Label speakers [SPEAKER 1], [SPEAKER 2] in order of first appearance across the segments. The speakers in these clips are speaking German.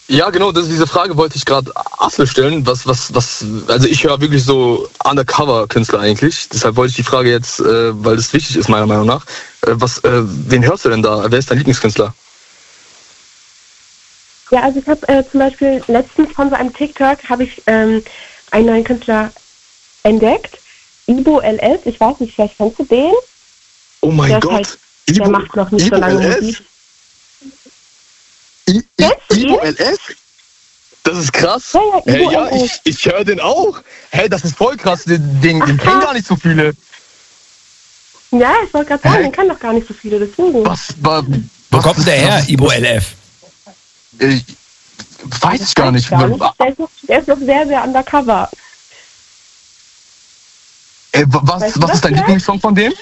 [SPEAKER 1] Ja, genau, diese Frage wollte ich gerade Asle stellen. Also ich höre wirklich so Undercover-Künstler eigentlich. Deshalb wollte ich die Frage jetzt, weil das wichtig ist, meiner Meinung nach. Wen hörst du denn da? Wer ist dein Lieblingskünstler?
[SPEAKER 2] Ja, also ich habe zum Beispiel letztens von so einem TikTok habe ich einen neuen Künstler entdeckt. Ibo LS, ich weiß nicht, vielleicht kennst du den?
[SPEAKER 1] Oh mein Gott.
[SPEAKER 2] Halt, der macht noch nicht
[SPEAKER 1] Ibo
[SPEAKER 2] so lange
[SPEAKER 1] LS?
[SPEAKER 2] Musik.
[SPEAKER 1] Ibo LS? Das ist krass.
[SPEAKER 2] Ja,
[SPEAKER 1] ich höre den auch. Hey, das ist voll krass. Den kennen gar nicht so viele.
[SPEAKER 2] Ja, ich wollte gerade sagen, den kann doch gar nicht so viele, deswegen.
[SPEAKER 3] Wo kommt der her, Ibo LF?
[SPEAKER 1] Weiß ich gar nicht.
[SPEAKER 2] Der ist noch sehr, sehr undercover.
[SPEAKER 1] Was ist dein Lieblingssong von dem?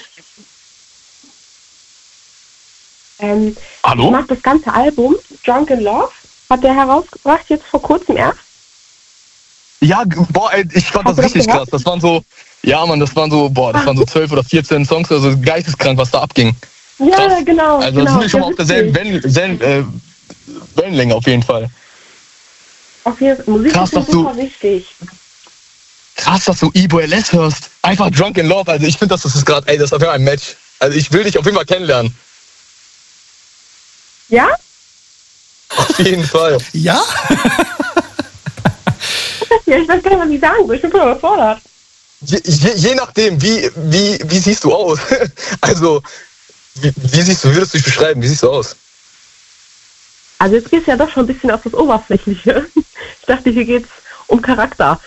[SPEAKER 1] Hallo?
[SPEAKER 2] Ich mag das ganze Album, Drunk in Love, hat der herausgebracht, jetzt vor kurzem erst.
[SPEAKER 1] Ja, ich fand das richtig krass. Das waren so 12 oder 14 Songs, also geisteskrank, was da abging.
[SPEAKER 2] Ja,
[SPEAKER 1] krass.
[SPEAKER 2] Genau.
[SPEAKER 1] Also
[SPEAKER 2] genau,
[SPEAKER 1] sind wir schon mal auf derselben Wellenlänge auf jeden Fall.
[SPEAKER 2] Auf jeden Fall. Musik ist super wichtig.
[SPEAKER 1] Krass, dass du Ibo LS hörst. Einfach Drunk in Love. Also ich finde, das ist gerade, das ist auf jeden Fall ein Match. Also ich will dich auf jeden Fall kennenlernen.
[SPEAKER 2] Ja?
[SPEAKER 1] Auf jeden Fall.
[SPEAKER 3] Ja?
[SPEAKER 2] Ja, ich weiß gar nicht, was ich sagen soll. Ich bin voll überfordert.
[SPEAKER 1] Je nachdem, wie siehst du aus? Also, wie würdest du dich beschreiben? Wie siehst du aus?
[SPEAKER 2] Also jetzt geht es ja doch schon ein bisschen auf das Oberflächliche. Ich dachte, hier geht es um Charakter.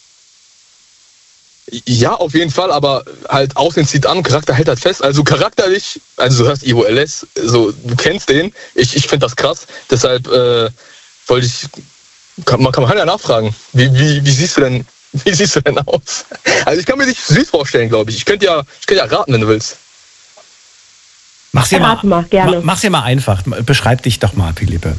[SPEAKER 1] Ja, auf jeden Fall, aber halt Aussehen zieht an, Charakter hält halt fest. Also charakterlich, also du hörst Ibo LS, so, du kennst den. Ich finde das krass, deshalb wollte ich, kann man ja nachfragen, wie siehst du denn aus? Also ich kann mir dich süß vorstellen, glaube ich. Ich könnte ja raten, wenn du willst.
[SPEAKER 3] Mach's dir mal einfach. Beschreib dich doch mal, Philippe.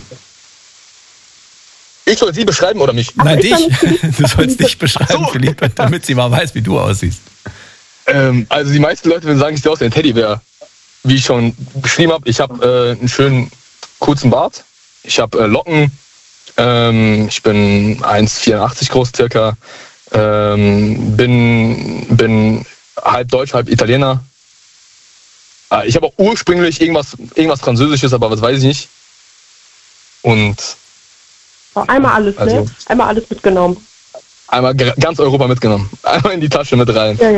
[SPEAKER 1] Ich soll sie beschreiben oder mich?
[SPEAKER 3] Nein, dich. Du sollst dich beschreiben, so. Philippe, damit sie mal weiß, wie du aussiehst.
[SPEAKER 1] Also die meisten Leute würden sagen, ich sehe aus wie ein Teddybär. Wie ich schon beschrieben habe, ich habe einen schönen kurzen Bart. Ich habe Locken. Ich bin 1,84 groß circa. Bin halb Deutsch, halb Italiener. Ich habe auch ursprünglich irgendwas Französisches, aber was weiß ich nicht. Und
[SPEAKER 2] einmal alles, also, ne? Einmal alles mitgenommen.
[SPEAKER 1] Einmal ganz Europa mitgenommen. Einmal in die Tasche mit rein.
[SPEAKER 2] Ja.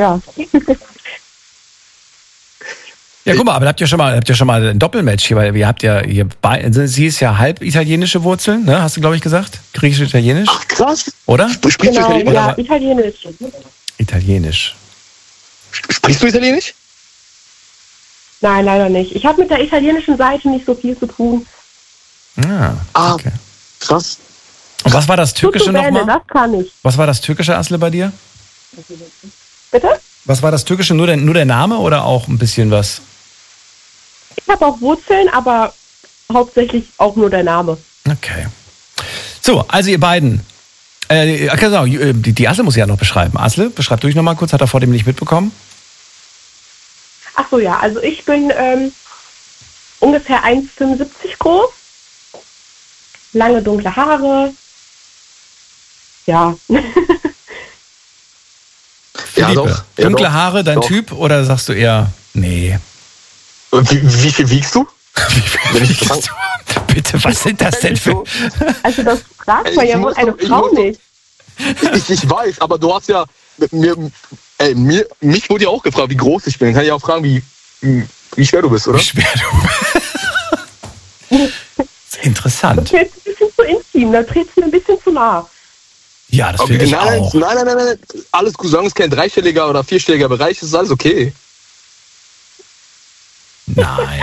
[SPEAKER 3] Ja, guck mal, aber habt ihr schon mal ein Doppelmatch hier, weil ihr habt ja sie ist ja halb italienische Wurzeln, ne? Hast du, glaube ich, gesagt? Griechisch-Italienisch?
[SPEAKER 1] Ach, krass.
[SPEAKER 3] Oder?
[SPEAKER 1] Sprichst du Italienisch?
[SPEAKER 2] Ja, Italienisch.
[SPEAKER 3] Italienisch.
[SPEAKER 1] Sprichst du Italienisch?
[SPEAKER 2] Nein, leider nicht. Ich habe mit der italienischen Seite nicht so viel zu tun.
[SPEAKER 3] Okay.
[SPEAKER 1] Krass.
[SPEAKER 3] Und was war das Türkische nochmal?
[SPEAKER 2] Das kann ich.
[SPEAKER 3] Was war das Türkische, Asle, bei dir?
[SPEAKER 2] Bitte?
[SPEAKER 3] Was war das Türkische? Nur der Name oder auch ein bisschen was?
[SPEAKER 2] Ich habe auch Wurzeln, aber hauptsächlich auch nur der Name.
[SPEAKER 3] Okay. So, also ihr beiden. Genau, die Asle muss ja noch beschreiben. Asle, beschreib du dich nochmal kurz. Hat er vor dem nicht mitbekommen?
[SPEAKER 2] Ach so, ja. Also ich bin ungefähr 1,75 groß. Lange dunkle Haare. Ja.
[SPEAKER 3] Ja, doch. Dunkle Haare, dein Typ? Oder sagst du eher, nee?
[SPEAKER 1] Wie viel wiegst du?
[SPEAKER 3] Wie viel wiegst du? Bitte, was sind das denn für...
[SPEAKER 2] Also das fragt man ja wohl eine Frau nicht.
[SPEAKER 1] Ich weiß, aber du hast ja... Mich wurde ja auch gefragt, wie groß ich bin. Kann ich auch fragen, wie schwer du bist, oder?
[SPEAKER 3] Wie schwer du bist. Interessant.
[SPEAKER 2] Das ist jetzt ein bisschen zu intim, da trittst du mir ein bisschen zu nah.
[SPEAKER 3] Ja, das finde ich auch.
[SPEAKER 1] Nein. Alles gut, solange es kein dreistelliger oder vierstelliger Bereich ist, ist alles okay.
[SPEAKER 3] Nein.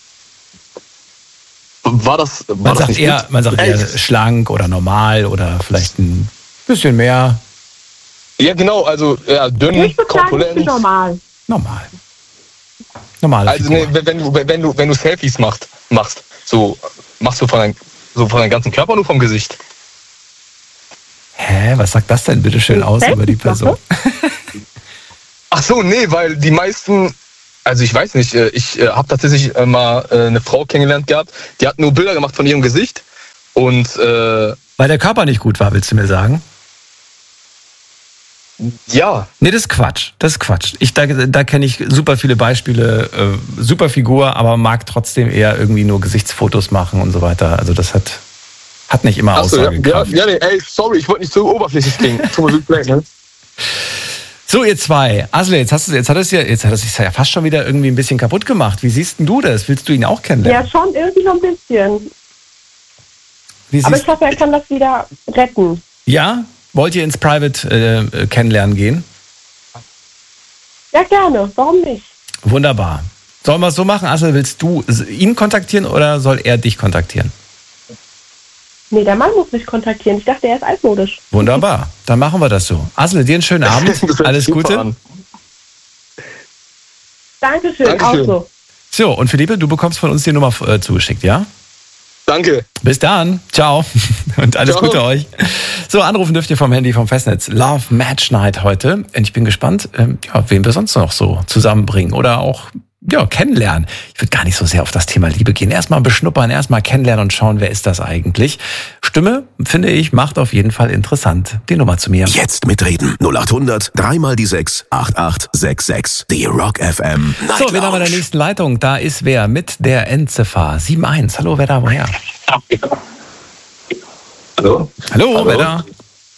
[SPEAKER 1] Man sagt
[SPEAKER 3] eher schlank oder normal oder vielleicht ein bisschen mehr.
[SPEAKER 1] Ja, genau, also dünn, korpulent.
[SPEAKER 2] Normal.
[SPEAKER 3] Normal.
[SPEAKER 1] Also wenn du Selfies machst, so machst du von deinem ganzen Körper, nur vom Gesicht.
[SPEAKER 3] Hä, was sagt das denn bitte schön aus über die Person?
[SPEAKER 1] Ach so, nee, weil die meisten, also ich weiß nicht, ich habe tatsächlich mal eine Frau kennengelernt gehabt, die hat nur Bilder gemacht von ihrem Gesicht Und
[SPEAKER 3] weil der Körper nicht gut war, willst du mir sagen?
[SPEAKER 1] ja.
[SPEAKER 3] Nee, das ist Quatsch. Das ist Quatsch. Da kenne ich super viele Beispiele, super Figur, aber mag trotzdem eher irgendwie nur Gesichtsfotos machen und so weiter. Also das hat nicht immer Aussagekraft.
[SPEAKER 1] Ja, nee, ey, sorry, ich wollte nicht so oberflächlich klingen.
[SPEAKER 3] So, ihr zwei. Asle, jetzt hat es sich ja fast schon wieder irgendwie ein bisschen kaputt gemacht. Wie siehst denn du das? Willst du ihn auch kennenlernen?
[SPEAKER 2] Ja, schon irgendwie so ein bisschen. Aber ich hoffe, er kann das wieder retten.
[SPEAKER 3] Ja? Wollt ihr ins Private kennenlernen gehen?
[SPEAKER 2] Ja, gerne. Warum nicht?
[SPEAKER 3] Wunderbar. Sollen wir es so machen? Asle, willst du ihn kontaktieren oder soll er dich kontaktieren?
[SPEAKER 2] Nee, der Mann muss mich kontaktieren. Ich dachte, er ist altmodisch.
[SPEAKER 3] Wunderbar. Dann machen wir das so. Asle, dir einen schönen Abend. Alles Gute.
[SPEAKER 2] Dankeschön. Auch so.
[SPEAKER 3] So, und Philippe, du bekommst von uns die Nummer zugeschickt, ja?
[SPEAKER 1] Danke.
[SPEAKER 3] Bis dann. Ciao. Und alles Gute euch. So, anrufen dürft ihr vom Handy vom Festnetz. Love Match Night heute. Und ich bin gespannt, wen wir sonst noch so zusammenbringen oder auch kennenlernen. Ich würde gar nicht so sehr auf das Thema Liebe gehen. Erstmal beschnuppern, erstmal kennenlernen und schauen, wer ist das eigentlich. Stimme, finde ich, macht auf jeden Fall interessant. Die Nummer zu mir.
[SPEAKER 4] Jetzt mitreden. 0800 3 die 6 8866. Die Rock FM Night
[SPEAKER 3] So, wen haben wir in der nächsten Leitung? Da ist wer mit der Endziffer 71. Hallo, wer da, woher? Hallo, wer da?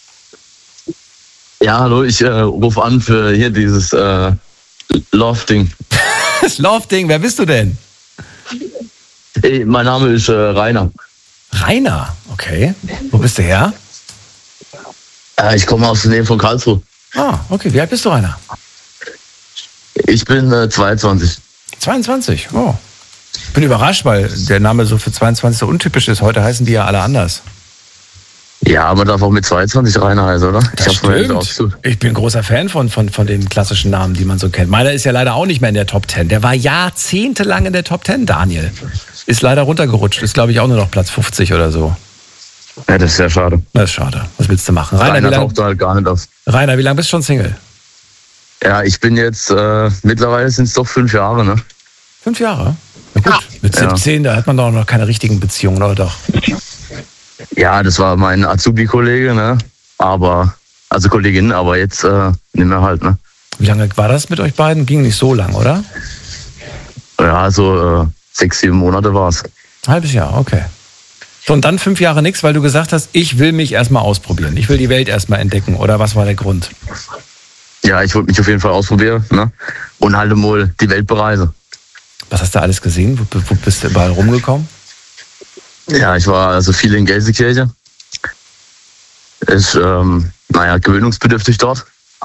[SPEAKER 5] Ja, hallo, ich rufe an für hier dieses Love-Ding.
[SPEAKER 3] Das Love-Ding, wer bist du denn?
[SPEAKER 5] Hey, mein Name ist Rainer.
[SPEAKER 3] Rainer, okay. Wo bist du her?
[SPEAKER 5] Ich komme aus der Nähe von Karlsruhe.
[SPEAKER 3] Ah, okay. Wie alt bist du, Rainer?
[SPEAKER 5] Ich bin 22.
[SPEAKER 3] 22, oh. Ich bin überrascht, weil der Name so für 22 so untypisch ist. Heute heißen die ja alle anders.
[SPEAKER 5] Ja, man darf auch mit 22 Rainer heißen, oder?
[SPEAKER 3] Das stimmt. Ich bin großer Fan von den klassischen Namen, die man so kennt. Meiner ist ja leider auch nicht mehr in der Top 10. Der war jahrzehntelang in der Top 10, Daniel. Ist leider runtergerutscht. Ist, glaube ich, auch nur noch Platz 50 oder so.
[SPEAKER 5] Ja, das ist ja schade.
[SPEAKER 3] Das ist schade. Was willst du machen?
[SPEAKER 5] Rainer taucht halt gar nicht auf.
[SPEAKER 3] Rainer, wie lange bist du schon Single?
[SPEAKER 5] Ja, ich bin jetzt, mittlerweile sind es doch 5 Jahre, ne?
[SPEAKER 3] 5 Jahre? Na gut, mit 17, da hat man doch noch keine richtigen Beziehungen, oder doch?
[SPEAKER 5] Ja, das war mein Azubi-Kollege, ne? Also Kollegin, aber jetzt nicht mehr halt, ne?
[SPEAKER 3] Wie lange war das mit euch beiden? Ging nicht so lang, oder?
[SPEAKER 5] Ja, so 6, 7 Monate war's.
[SPEAKER 3] Ein halbes Jahr, okay. So, und dann 5 Jahre nichts, weil du gesagt hast, ich will mich erstmal ausprobieren. Ich will die Welt erstmal entdecken, oder was war der Grund?
[SPEAKER 5] Ja, ich wollte mich auf jeden Fall ausprobieren, ne? Und halt mal die Welt bereisen.
[SPEAKER 3] Was hast du alles gesehen? Wo bist du überall rumgekommen?
[SPEAKER 5] Ja, ich war also viel in Gelsenkirchen. Ist, gewöhnungsbedürftig dort.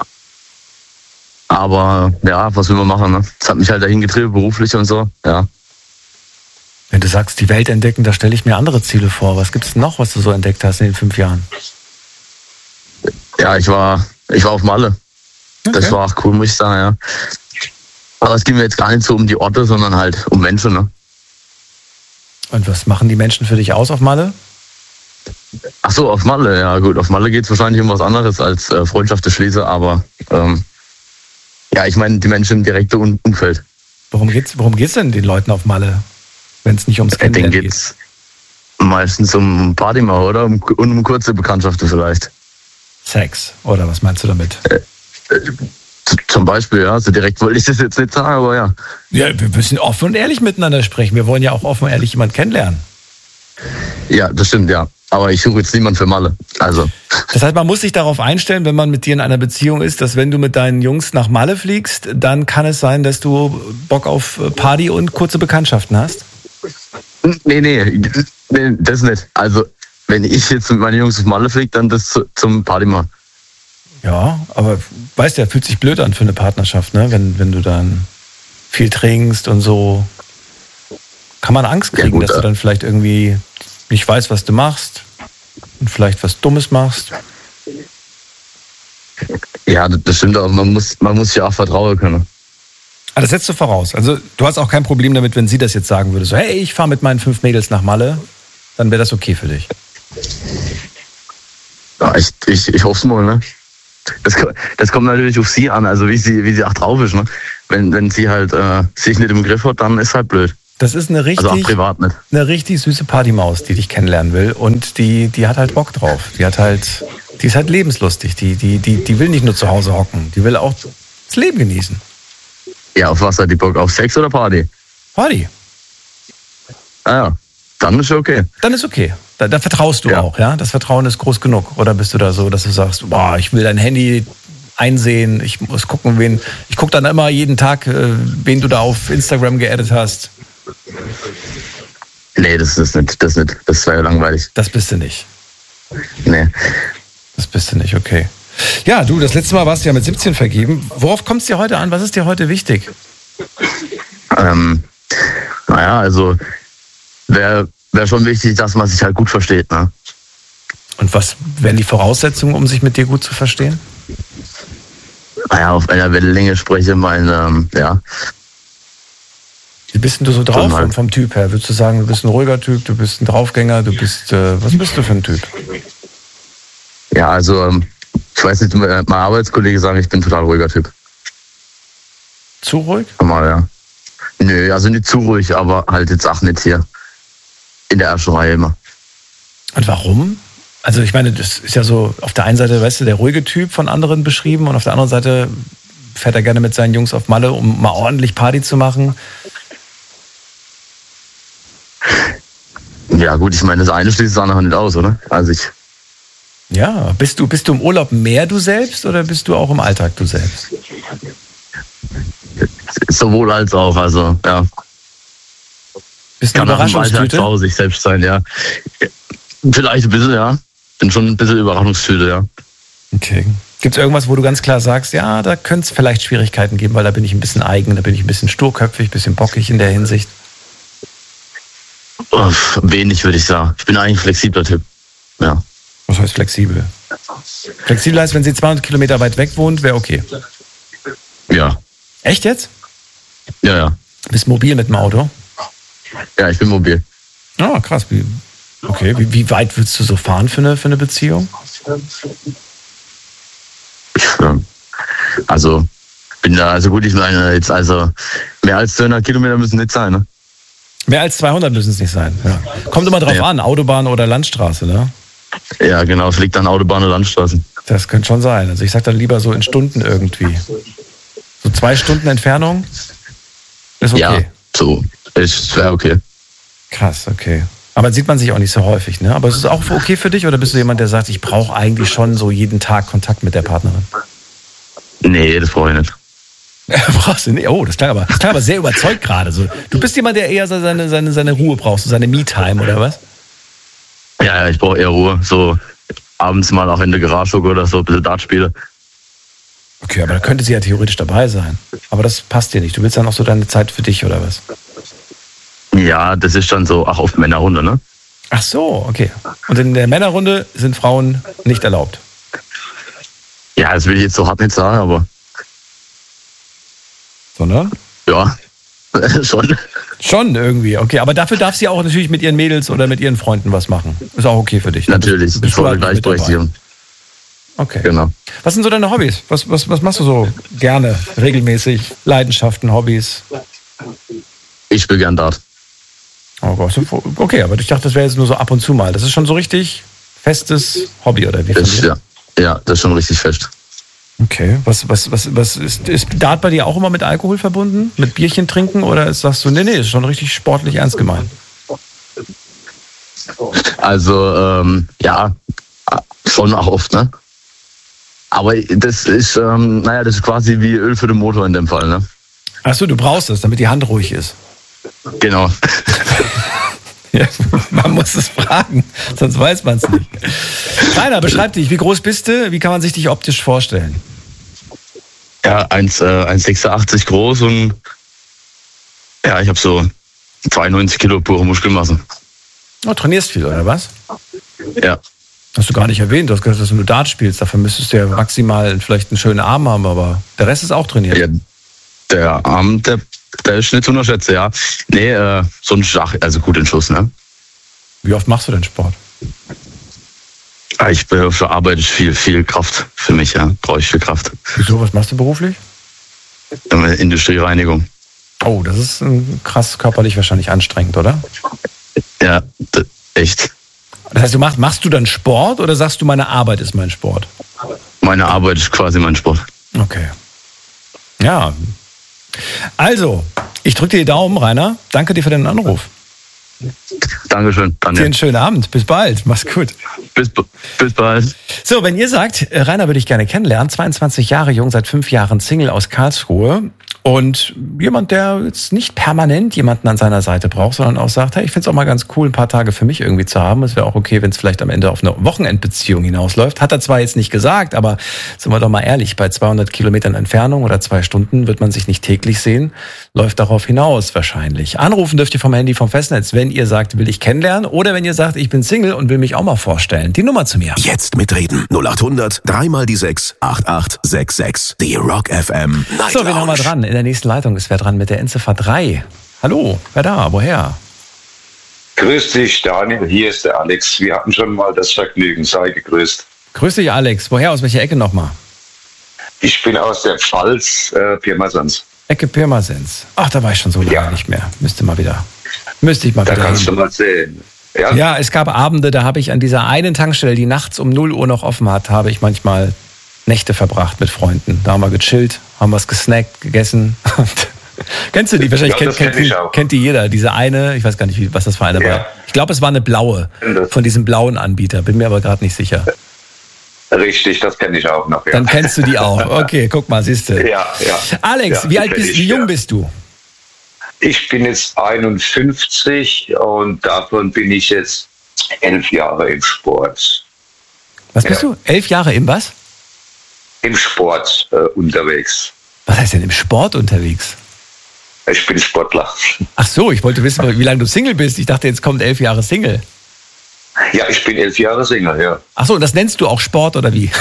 [SPEAKER 5] Aber ja, was will man machen, ne? Das hat mich halt dahin getrieben, beruflich und so, ja.
[SPEAKER 3] Wenn du sagst, die Welt entdecken, da stelle ich mir andere Ziele vor. Was gibt's noch, was du so entdeckt hast in den 5 Jahren?
[SPEAKER 5] Ja, ich war auf Malle. Okay. Das war auch cool, muss ich sagen, ja. Aber es ging mir jetzt gar nicht so um die Orte, sondern halt um Menschen, ne?
[SPEAKER 3] Und was machen die Menschen für dich aus auf Malle?
[SPEAKER 5] Ach so, auf Malle, ja gut. Auf Malle geht es wahrscheinlich um was anderes als Freundschaft schließen, aber ja, ich meine die Menschen im direkten Umfeld.
[SPEAKER 3] Worum geht's denn den Leuten auf Malle, wenn es nicht ums Kennenlernen geht?
[SPEAKER 5] Geht's meistens um Party mal, oder? Um kurze Bekanntschaften vielleicht.
[SPEAKER 3] Sex, oder was meinst du damit?
[SPEAKER 5] Zum Beispiel, ja. So direkt wollte ich das jetzt nicht sagen, aber ja.
[SPEAKER 3] Ja, wir müssen offen und ehrlich miteinander sprechen. Wir wollen ja auch offen und ehrlich jemanden kennenlernen.
[SPEAKER 5] Ja, das stimmt, ja. Aber ich suche jetzt niemanden für Malle. Also.
[SPEAKER 3] Das heißt, man muss sich darauf einstellen, wenn man mit dir in einer Beziehung ist, dass wenn du mit deinen Jungs nach Malle fliegst, dann kann es sein, dass du Bock auf Party und kurze Bekanntschaften hast?
[SPEAKER 5] Nee, das nicht. Also, wenn ich jetzt mit meinen Jungs auf Malle fliege, dann das zum Party machen.
[SPEAKER 3] Ja, aber weißt du, fühlt sich blöd an für eine Partnerschaft, ne? Wenn du dann viel trinkst und so. Kann man Angst kriegen, ja, gut, dass du dann vielleicht irgendwie nicht weißt, was du machst und vielleicht was Dummes machst?
[SPEAKER 5] Ja, das stimmt, aber man muss ja auch vertrauen können.
[SPEAKER 3] Aber das setzt du voraus. Also du hast auch kein Problem damit, wenn sie das jetzt sagen würde, so hey, ich fahre mit meinen 5 Mädels nach Malle, dann wäre das okay für dich.
[SPEAKER 5] Ja, ich hoffe es mal, ne? Das kommt natürlich auf sie an, also wie sie auch drauf ist, ne? Wenn sie halt sich nicht im Griff hat, dann ist halt blöd.
[SPEAKER 3] Das ist eine richtig,
[SPEAKER 5] Also auch privat nicht.
[SPEAKER 3] eine richtig süße Partymaus, die dich kennenlernen will. Und die hat halt Bock drauf. Die ist halt lebenslustig. Die will nicht nur zu Hause hocken. Die will auch das Leben genießen.
[SPEAKER 5] Ja, auf was hat die Bock? Auf Sex oder Party?
[SPEAKER 3] Party.
[SPEAKER 5] Ah ja, dann ist okay.
[SPEAKER 3] Dann ist okay. Da vertraust du auch, ja? Das Vertrauen ist groß genug. Oder bist du da so, dass du sagst, boah, ich will dein Handy einsehen, ich muss gucken, ich gucke dann immer jeden Tag, wen du da auf Instagram geaddet hast.
[SPEAKER 5] Nee, das nicht. Das wäre ja langweilig.
[SPEAKER 3] Das bist du nicht.
[SPEAKER 5] Nee.
[SPEAKER 3] Das bist du nicht, okay. Ja, du, das letzte Mal warst du ja mit 17 vergeben. Worauf kommt es dir heute an? Was ist dir heute wichtig?
[SPEAKER 5] Naja, also wäre schon wichtig, dass man sich halt gut versteht, ne?
[SPEAKER 3] Und was wären die Voraussetzungen, um sich mit dir gut zu verstehen?
[SPEAKER 5] Naja, auf einer Wellenlänge spreche, ja.
[SPEAKER 3] Wie bist denn du so drauf vom Typ her? Würdest du sagen, du bist ein ruhiger Typ, du bist ein Draufgänger, was bist du für ein Typ?
[SPEAKER 5] Ja, also, ich weiß nicht, mein Arbeitskollege sagen, ich bin ein total ruhiger Typ.
[SPEAKER 3] Zu ruhig?
[SPEAKER 5] Mal, ja. Nö, also nicht zu ruhig, aber halt jetzt auch nicht hier. In der ersten Reihe immer.
[SPEAKER 3] Und warum? Also ich meine, das ist ja so, auf der einen Seite, weißt du, der ruhige Typ von anderen beschrieben und auf der anderen Seite fährt er gerne mit seinen Jungs auf Malle, um mal ordentlich Party zu machen.
[SPEAKER 5] Ja gut, ich meine, das eine schließt das andere nicht aus, oder? Also
[SPEAKER 3] Ja, bist du im Urlaub mehr du selbst oder bist du auch im Alltag du selbst?
[SPEAKER 5] Sowohl als auch, also ja.
[SPEAKER 3] Bist du eine
[SPEAKER 5] Kann auch im Alltag
[SPEAKER 3] Überraschungstüte?
[SPEAKER 5] zu Hause sich selbst sein, ja. Vielleicht ein bisschen, ja. Bin schon ein bisschen Überraschungstüte, ja.
[SPEAKER 3] Okay. Gibt es irgendwas, wo du ganz klar sagst, ja, da könnte es vielleicht Schwierigkeiten geben, weil da bin ich ein bisschen eigen, da bin ich ein bisschen sturköpfig, ein bisschen bockig in der Hinsicht?
[SPEAKER 5] Wenig, würde ich sagen. Ich bin eigentlich ein flexibler Typ. Ja.
[SPEAKER 3] Was heißt flexibel? Flexibel heißt, wenn sie 200 Kilometer weit weg wohnt, wäre okay.
[SPEAKER 5] Ja.
[SPEAKER 3] Echt jetzt?
[SPEAKER 5] Ja.
[SPEAKER 3] Bist mobil mit dem Auto?
[SPEAKER 5] Ja, ich bin mobil.
[SPEAKER 3] Ah, krass. Wie weit würdest du so fahren für eine Beziehung?
[SPEAKER 5] Also, bin da, also gut, ich meine jetzt, also mehr als 200 Kilometer müssen nicht sein, ne?
[SPEAKER 3] Mehr als 200 müssen es nicht sein. Ja. Kommt immer drauf an, Autobahn oder Landstraße, ne?
[SPEAKER 5] Ja, genau, es liegt an Autobahn und Landstraßen.
[SPEAKER 3] Das könnte schon sein. Also ich sag dann lieber so in Stunden irgendwie. So 2 Stunden Entfernung ist okay.
[SPEAKER 5] Ja, so, wäre okay.
[SPEAKER 3] Krass, okay. Aber sieht man sich auch nicht so häufig, ne? Aber ist es auch okay für dich oder bist du jemand, der sagt, ich brauche eigentlich schon so jeden Tag Kontakt mit der Partnerin?
[SPEAKER 5] Nee, das brauche ich nicht.
[SPEAKER 3] Brauchst du nicht? Oh, das klang aber sehr überzeugt gerade. So, du bist jemand, der eher seine Ruhe braucht, so seine Me-Time, oder was?
[SPEAKER 5] Ja, ich brauche eher Ruhe. So abends mal auch in der Garage oder so ein bisschen Dart spiele.
[SPEAKER 3] Okay, aber da könnte sie ja theoretisch dabei sein. Aber das passt dir nicht. Du willst dann auch so deine Zeit für dich, oder was?
[SPEAKER 5] Ja, das ist dann so, auf Männerrunde, ne?
[SPEAKER 3] Ach so, okay. Und in der Männerrunde sind Frauen nicht erlaubt?
[SPEAKER 5] Ja, das will ich jetzt so hart nicht sagen, aber
[SPEAKER 3] Sondern?
[SPEAKER 5] ja, schon.
[SPEAKER 3] Schon irgendwie, okay. Aber dafür darf sie auch natürlich mit ihren Mädels oder mit ihren Freunden was machen. Ist auch okay für dich.
[SPEAKER 5] Natürlich,
[SPEAKER 3] bist
[SPEAKER 5] volle
[SPEAKER 3] halt mit
[SPEAKER 5] Gleichberechtigung.
[SPEAKER 3] dabei. Okay.
[SPEAKER 5] Genau.
[SPEAKER 3] Was sind so deine Hobbys? Was machst du so gerne, regelmäßig? Leidenschaften, Hobbys?
[SPEAKER 5] Ich spiele gern Dart.
[SPEAKER 3] Oh Gott, okay, aber ich dachte, das wäre jetzt nur so ab und zu mal. Das ist schon so richtig festes Hobby, oder wie?
[SPEAKER 5] Ja, das ist schon richtig fest.
[SPEAKER 3] Okay, was ist Dart bei dir auch immer mit Alkohol verbunden? Mit Bierchen trinken? Oder sagst du, nee, ist schon richtig sportlich ernst gemeint?
[SPEAKER 5] Also, ja, schon auch oft, ne? Aber das ist, das ist quasi wie Öl für den Motor in dem Fall, ne?
[SPEAKER 3] Achso, du brauchst es, damit die Hand ruhig ist.
[SPEAKER 5] Genau.
[SPEAKER 3] Ja, man muss es fragen, sonst weiß man es nicht. Rainer, beschreib dich, wie groß bist du? Wie kann man sich dich optisch vorstellen?
[SPEAKER 5] Ja, 1,86 groß und ja, ich habe so 92 Kilo pure Muskelmasse.
[SPEAKER 3] Oh, trainierst viel, oder was?
[SPEAKER 5] Ja.
[SPEAKER 3] Hast du gar nicht erwähnt, du hast gesagt, dass du nur Dart spielst. Dafür müsstest du ja maximal vielleicht einen schönen Arm haben, aber der Rest ist auch trainiert.
[SPEAKER 5] Ja, der Arm, der ist nicht zu unterschätzen, ja. Nee, so ein Schach, also gut in Schuss, ne?
[SPEAKER 3] Wie oft machst du denn Sport?
[SPEAKER 5] Ich bin auf der Arbeit viel Kraft für mich, ja. Brauche ich viel Kraft.
[SPEAKER 3] Wieso, was machst du beruflich?
[SPEAKER 5] Industriereinigung.
[SPEAKER 3] Oh, das ist krass körperlich wahrscheinlich anstrengend, oder?
[SPEAKER 5] Ja, echt.
[SPEAKER 3] Das heißt, machst du dann Sport oder sagst du, meine Arbeit ist mein Sport?
[SPEAKER 5] Meine Arbeit ist quasi mein Sport.
[SPEAKER 3] Okay. Ja. Also, ich drücke dir die Daumen, Rainer. Danke dir für deinen Anruf.
[SPEAKER 5] Dankeschön, Daniel.
[SPEAKER 3] Dir einen schönen Abend. Bis bald. Mach's gut.
[SPEAKER 5] Bis bald.
[SPEAKER 3] So, wenn ihr sagt, Rainer würde ich gerne kennenlernen, 22 Jahre jung, seit 5 Jahren Single aus Karlsruhe und jemand, der jetzt nicht permanent jemanden an seiner Seite braucht, sondern auch sagt, hey, ich finde es auch mal ganz cool, ein paar Tage für mich irgendwie zu haben. Es wäre auch okay, wenn es vielleicht am Ende auf eine Wochenendbeziehung hinausläuft. Hat er zwar jetzt nicht gesagt, aber sind wir doch mal ehrlich, bei 200 Kilometern Entfernung oder 2 Stunden wird man sich nicht täglich sehen, läuft darauf hinaus wahrscheinlich. Anrufen dürft ihr vom Handy vom Festnetz, wenn ihr sagt, will ich kennenlernen oder wenn ihr sagt, ich bin Single und will mich auch mal vorstellen. Die Nummer zu mir.
[SPEAKER 4] Jetzt mitreden. 0800 3x6 8866. Die Rock FM Night
[SPEAKER 3] So, wen haben wir dran? In der nächsten Leitung ist wer dran mit der Endziffer 3. Hallo, wer da? Woher?
[SPEAKER 6] Grüß dich, Daniel. Hier ist der Alex. Wir hatten schon mal das Vergnügen. Sei gegrüßt.
[SPEAKER 3] Grüß dich, Alex. Woher? Aus welcher Ecke nochmal?
[SPEAKER 6] Ich bin aus der Pfalz, Pirmasens.
[SPEAKER 3] Ecke Pirmasens. Ach, da war ich schon so lange nicht mehr. Müsste ich mal wieder
[SPEAKER 6] Da kannst du mal sehen.
[SPEAKER 3] Ja, es gab Abende, da habe ich an dieser einen Tankstelle, die nachts um 0 Uhr noch offen hat, habe ich manchmal Nächte verbracht mit Freunden. Da haben wir gechillt, haben was gesnackt, gegessen. Kennst du die? Wahrscheinlich kennt die jeder. Diese eine, ich weiß gar nicht, was das für eine war. Ich glaube, es war eine blaue, von diesem blauen Anbieter. Bin mir aber gerade nicht sicher.
[SPEAKER 6] Richtig, das kenne ich auch noch. Ja.
[SPEAKER 3] Dann kennst du die auch. Okay, guck mal, siehst du.
[SPEAKER 6] Ja.
[SPEAKER 3] Alex, wie jung bist du?
[SPEAKER 6] Ich bin jetzt 51 und davon bin ich jetzt 11 Jahre im Sport.
[SPEAKER 3] Was bist du? 11 Jahre im was?
[SPEAKER 6] Im Sport unterwegs.
[SPEAKER 3] Was heißt denn im Sport unterwegs?
[SPEAKER 6] Ich bin Sportler.
[SPEAKER 3] Ach so, ich wollte wissen, wie lange du Single bist. Ich dachte, jetzt kommt 11 Jahre Single.
[SPEAKER 6] Ja, ich bin 11 Jahre Single, ja.
[SPEAKER 3] Ach so, und das nennst du auch Sport oder wie?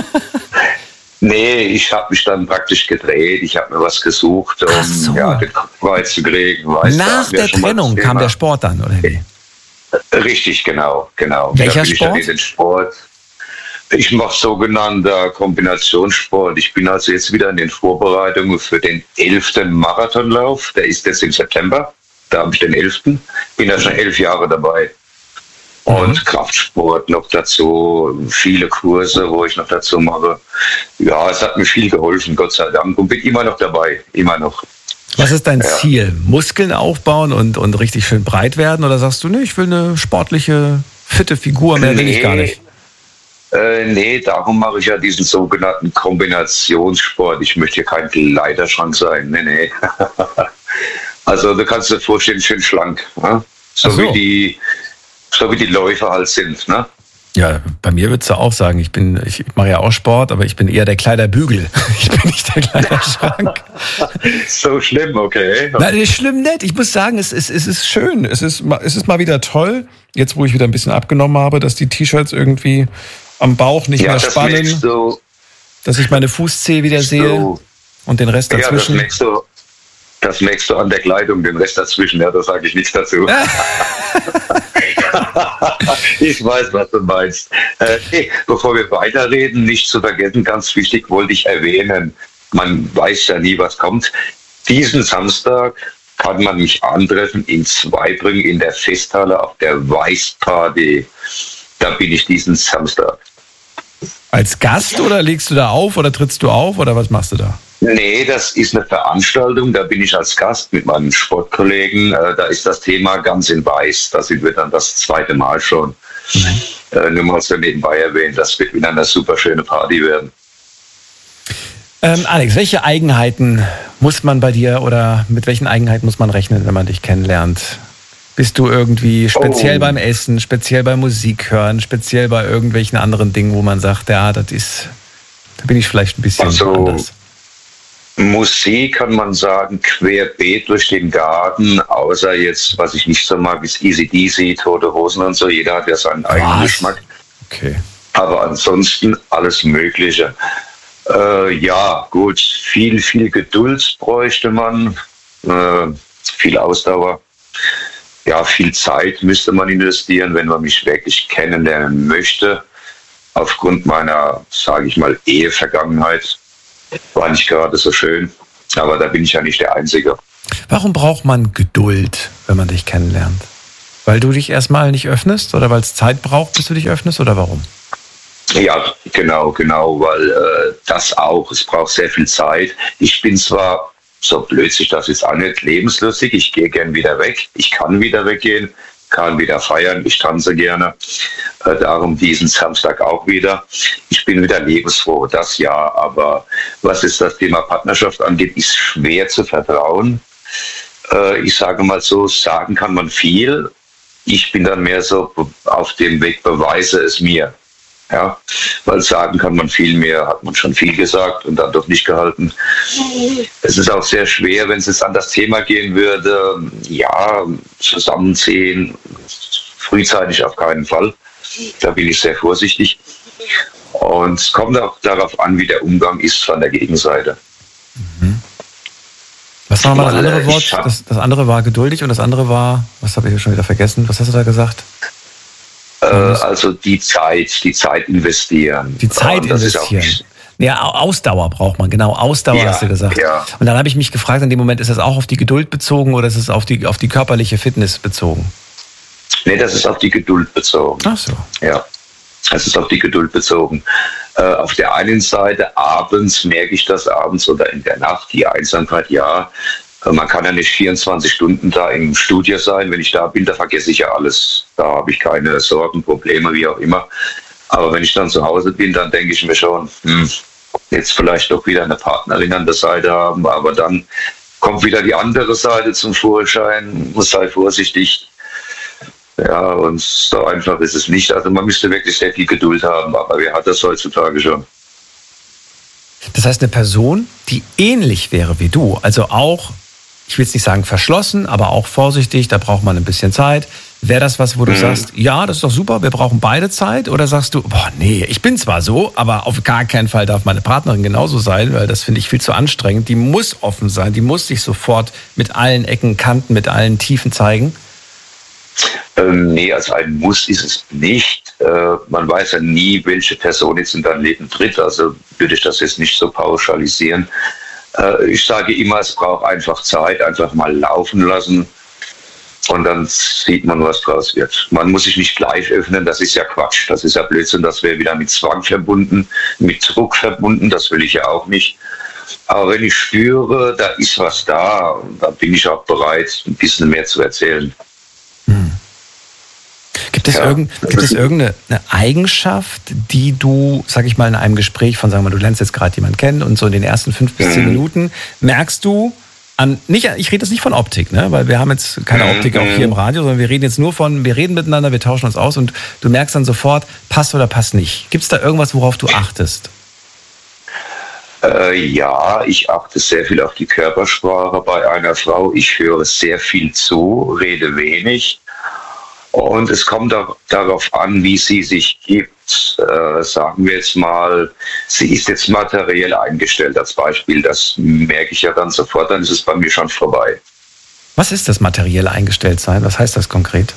[SPEAKER 6] Nee, ich habe mich dann praktisch gedreht. Ich habe mir was gesucht, um den Kopf frei zu kriegen.
[SPEAKER 3] Nach der Trennung kam der Sport dann, oder wie?
[SPEAKER 6] Richtig, genau.
[SPEAKER 3] Welcher Sport?
[SPEAKER 6] Ich mache sogenannter Kombinationssport. Ich bin also jetzt wieder in den Vorbereitungen für den 11. Marathonlauf. Der ist jetzt im September. Da habe ich den 11. Bin ja schon 11 Jahre dabei. Und Kraftsport noch dazu, viele Kurse, wo ich noch dazu mache. Ja, es hat mir viel geholfen, Gott sei Dank. Und bin immer noch dabei, immer noch.
[SPEAKER 3] Was ist dein Ziel? Muskeln aufbauen und richtig schön breit werden? Oder sagst du, nee, ich will eine sportliche, fitte Figur, mehr will ich gar nicht?
[SPEAKER 6] Nee, darum mache ich ja diesen sogenannten Kombinationssport. Ich möchte hier kein Kleiderschrank sein. Nee. Also du kannst dir vorstellen, schön schlank. Ne? So wie die Läufer halt sind. Ne?
[SPEAKER 3] Ja, bei mir würdest du auch sagen, ich mache ja auch Sport, aber ich bin eher der Kleiderbügel. Ich bin nicht der Kleiderschrank.
[SPEAKER 6] So schlimm, okay.
[SPEAKER 3] Nein, das ist schlimm nicht. Ich muss sagen, es ist schön. Es ist mal wieder toll, jetzt wo ich wieder ein bisschen abgenommen habe, dass die T-Shirts irgendwie am Bauch nicht mehr spannen, dass ich meine Fußzehe wieder sehe und den Rest dazwischen.
[SPEAKER 6] Ja, das merkst du an der Kleidung, den Rest dazwischen, ja, da sage ich nichts dazu. Ich weiß, was du meinst. Bevor wir weiterreden, nicht zu vergessen, ganz wichtig, wollte ich erwähnen, man weiß ja nie, was kommt. Diesen Samstag kann man mich antreffen in Zweibrücken in der Festhalle auf der Weißparty. Da bin ich diesen Samstag.
[SPEAKER 3] Als Gast oder legst du da auf oder trittst du auf oder was machst du da?
[SPEAKER 6] Nee, das ist eine Veranstaltung, da bin ich als Gast mit meinen Sportkollegen. Da ist das Thema ganz in weiß. Da sind wir dann das 2. Mal schon. Nur mal so nebenbei erwähnt, das wird wieder eine super schöne Party werden.
[SPEAKER 3] Alex, welche Eigenheiten muss man bei dir oder mit welchen Eigenheiten muss man rechnen, wenn man dich kennenlernt? Bist du irgendwie speziell beim Essen, speziell beim Musik hören, speziell bei irgendwelchen anderen Dingen, wo man sagt, ja, da bin ich vielleicht ein bisschen anders?
[SPEAKER 6] Musik kann man sagen, querbeet durch den Garten, außer jetzt, was ich nicht so mag, ist AC/DC, Tote Hosen und so. Jeder hat ja seinen eigenen Geschmack. Okay. Aber ansonsten alles Mögliche. Ja, gut, viel Geduld bräuchte man, viel Ausdauer. Ja, viel Zeit müsste man investieren, wenn man mich wirklich kennenlernen möchte. Aufgrund meiner, sage ich mal, Ehevergangenheit. War nicht gerade so schön, aber da bin ich ja nicht der Einzige.
[SPEAKER 3] Warum braucht man Geduld, wenn man dich kennenlernt? Weil du dich erstmal nicht öffnest oder weil es Zeit braucht, bis du dich öffnest oder warum?
[SPEAKER 6] Ja, genau, weil das auch, es braucht sehr viel Zeit. Ich bin zwar, so blöd sich das jetzt auch nicht, lebenslustig, ich gehe gern wieder weg, ich kann wieder weggehen, kann wieder feiern, ich tanze gerne, darum diesen Samstag auch wieder. Ich bin wieder lebensfroh, das ja, aber was ist das Thema Partnerschaft angeht, ist schwer zu vertrauen. Ich sage mal so, sagen kann man viel, ich bin dann mehr so auf dem Weg, beweise es mir. Ja, weil sagen kann man viel mehr, hat man schon viel gesagt und dann doch nicht gehalten. Es ist auch sehr schwer, wenn es jetzt an das Thema gehen würde, ja, zusammenziehen, frühzeitig auf keinen Fall. Da bin ich sehr vorsichtig. Und es kommt auch darauf an, wie der Umgang ist von der Gegenseite.
[SPEAKER 3] Mhm. Was war mal das andere Wort? Das andere war geduldig und das andere war, was habe ich schon wieder vergessen? Was hast du da gesagt?
[SPEAKER 6] Also die Zeit investieren.
[SPEAKER 3] Die Zeit investieren. Ja, Ausdauer braucht man, genau. Ausdauer hast du gesagt. Ja. Und dann habe ich mich gefragt, in dem Moment, ist das auch auf die Geduld bezogen oder ist es auf die körperliche Fitness bezogen?
[SPEAKER 6] Nee, das ist auf die Geduld bezogen.
[SPEAKER 3] Ach so.
[SPEAKER 6] Ja, das ist auf die Geduld bezogen. Auf der einen Seite abends merke ich das abends oder in der Nacht, die Einsamkeit, ja. Man kann ja nicht 24 Stunden da im Studio sein. Wenn ich da bin, da vergesse ich ja alles. Da habe ich keine Sorgen, Probleme, wie auch immer. Aber wenn ich dann zu Hause bin, dann denke ich mir schon, jetzt vielleicht doch wieder eine Partnerin an der Seite haben. Aber dann kommt wieder die andere Seite zum Vorschein. Sei vorsichtig. Ja, und so einfach ist es nicht. Also man müsste wirklich sehr viel Geduld haben. Aber wer hat das heutzutage schon?
[SPEAKER 3] Das heißt, eine Person, die ähnlich wäre wie du, also auch, ich will jetzt nicht sagen verschlossen, aber auch vorsichtig, da braucht man ein bisschen Zeit. Wäre das was, wo du sagst, ja, das ist doch super, wir brauchen beide Zeit? Oder sagst du, boah, nee, ich bin zwar so, aber auf gar keinen Fall darf meine Partnerin genauso sein, weil das finde ich viel zu anstrengend. Die muss offen sein, die muss sich sofort mit allen Ecken, Kanten, mit allen Tiefen zeigen.
[SPEAKER 6] Nee, also ein Muss ist es nicht. Man weiß ja nie, welche Person jetzt in dein Leben tritt. Also würde ich das jetzt nicht so pauschalisieren. Ich sage immer, es braucht einfach Zeit, einfach mal laufen lassen. Und dann sieht man, was draus wird. Man muss sich nicht gleich öffnen, das ist ja Quatsch. Das ist ja Blödsinn, das wäre wieder mit Zwang verbunden, mit Druck verbunden. Das will ich ja auch nicht. Aber wenn ich spüre, da ist was da, dann bin ich auch bereit, ein bisschen mehr zu erzählen.
[SPEAKER 3] Gibt es irgendeine Eigenschaft, die du, sag ich mal, in einem Gespräch von, sagen wir mal, du lernst jetzt gerade jemanden kennen und so in den ersten 5 bis 10 Minuten merkst du ich rede jetzt nicht von Optik, ne, weil wir haben jetzt keine Optik auch hier im Radio, sondern wir reden jetzt nur wir reden miteinander, wir tauschen uns aus und du merkst dann sofort, passt oder passt nicht. Gibt es da irgendwas, worauf du achtest?
[SPEAKER 6] Ja, ich achte sehr viel auf die Körpersprache bei einer Frau. Ich höre sehr viel zu, rede wenig. Und es kommt auch darauf an, wie sie sich gibt. Sagen wir jetzt mal, sie ist jetzt materiell eingestellt als Beispiel. Das merke ich ja dann sofort, dann ist es bei mir schon vorbei.
[SPEAKER 3] Was ist das materielle Eingestelltsein? Was heißt das konkret?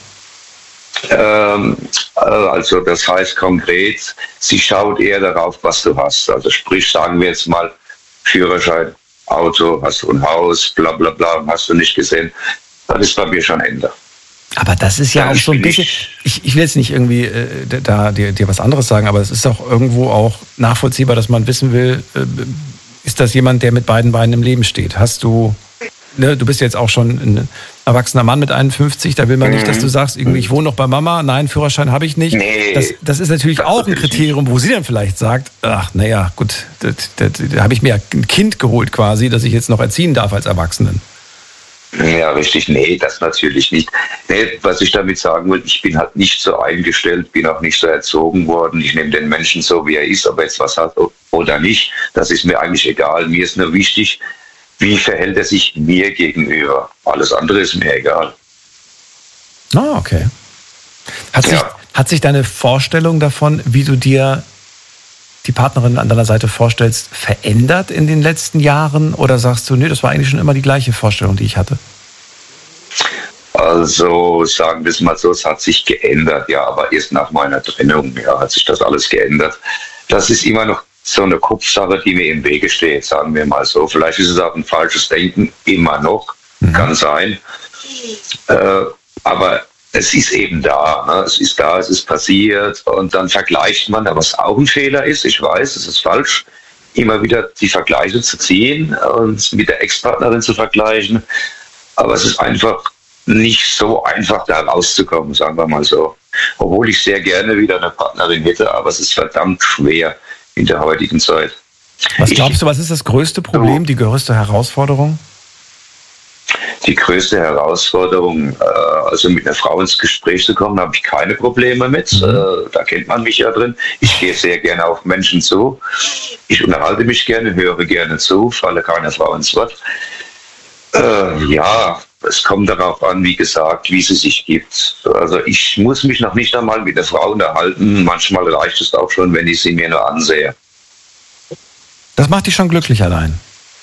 [SPEAKER 6] Also das heißt konkret, sie schaut eher darauf, was du hast. Also sprich, sagen wir jetzt mal, Führerschein, Auto, hast du ein Haus, bla bla bla, hast du nicht gesehen. Dann ist bei mir schon Ende.
[SPEAKER 3] Aber das ist ja auch so ein bisschen, ich will jetzt nicht irgendwie dir was anderes sagen, aber es ist auch irgendwo auch nachvollziehbar, dass man wissen will, ist das jemand, der mit beiden Beinen im Leben steht? Hast du, ne, du bist jetzt auch schon ein erwachsener Mann mit 51, da will man nicht, dass du sagst, irgendwie, ich wohne noch bei Mama, nein, Führerschein habe ich nicht. Nee, das ist natürlich auch ein Kriterium, wo sie dann vielleicht sagt, ach, naja, gut, da habe ich mir ein Kind geholt quasi, das ich jetzt noch erziehen darf als Erwachsenen.
[SPEAKER 6] Ja, richtig. Nee, das natürlich nicht. Nee, was ich damit sagen will, ich bin halt nicht so eingestellt, bin auch nicht so erzogen worden. Ich nehme den Menschen so, wie er ist, ob er jetzt was hat oder nicht. Das ist mir eigentlich egal. Mir ist nur wichtig, wie verhält er sich mir gegenüber. Alles andere ist mir egal.
[SPEAKER 3] Ah, okay. Hat sich deine Vorstellung davon, wie du dir die Partnerin an deiner Seite vorstellst, verändert in den letzten Jahren? Oder sagst du, nee, das war eigentlich schon immer die gleiche Vorstellung, die ich hatte?
[SPEAKER 6] Also sagen wir es mal so, es hat sich geändert, ja, aber erst nach meiner Trennung, ja, hat sich das alles geändert. Das ist immer noch so eine Kopfsache, die mir im Wege steht, sagen wir mal so. Vielleicht ist es auch ein falsches Denken, immer noch. Kann sein. Aber es ist eben da. Ne? Es ist da, es ist passiert. Und dann vergleicht man, was auch ein Fehler ist. Ich weiß, es ist falsch, immer wieder die Vergleiche zu ziehen und mit der Ex-Partnerin zu vergleichen. Aber es ist einfach nicht so einfach, da rauszukommen, sagen wir mal so. Obwohl ich sehr gerne wieder eine Partnerin hätte, aber es ist verdammt schwer in der heutigen Zeit.
[SPEAKER 3] Was glaubst du, was ist das größte Problem, die größte Herausforderung?
[SPEAKER 6] Die größte Herausforderung, also mit einer Frau ins Gespräch zu kommen, habe ich keine Probleme mit. Da kennt man mich ja drin. Ich gehe sehr gerne auf Menschen zu. Ich unterhalte mich gerne, höre gerne zu, falle keiner Frau ins Wort. Ja, es kommt darauf an, wie gesagt, wie sie sich gibt. Also ich muss mich noch nicht einmal mit der Frau unterhalten. Manchmal reicht es auch schon, wenn ich sie mir nur ansehe.
[SPEAKER 3] Das macht dich schon glücklich allein?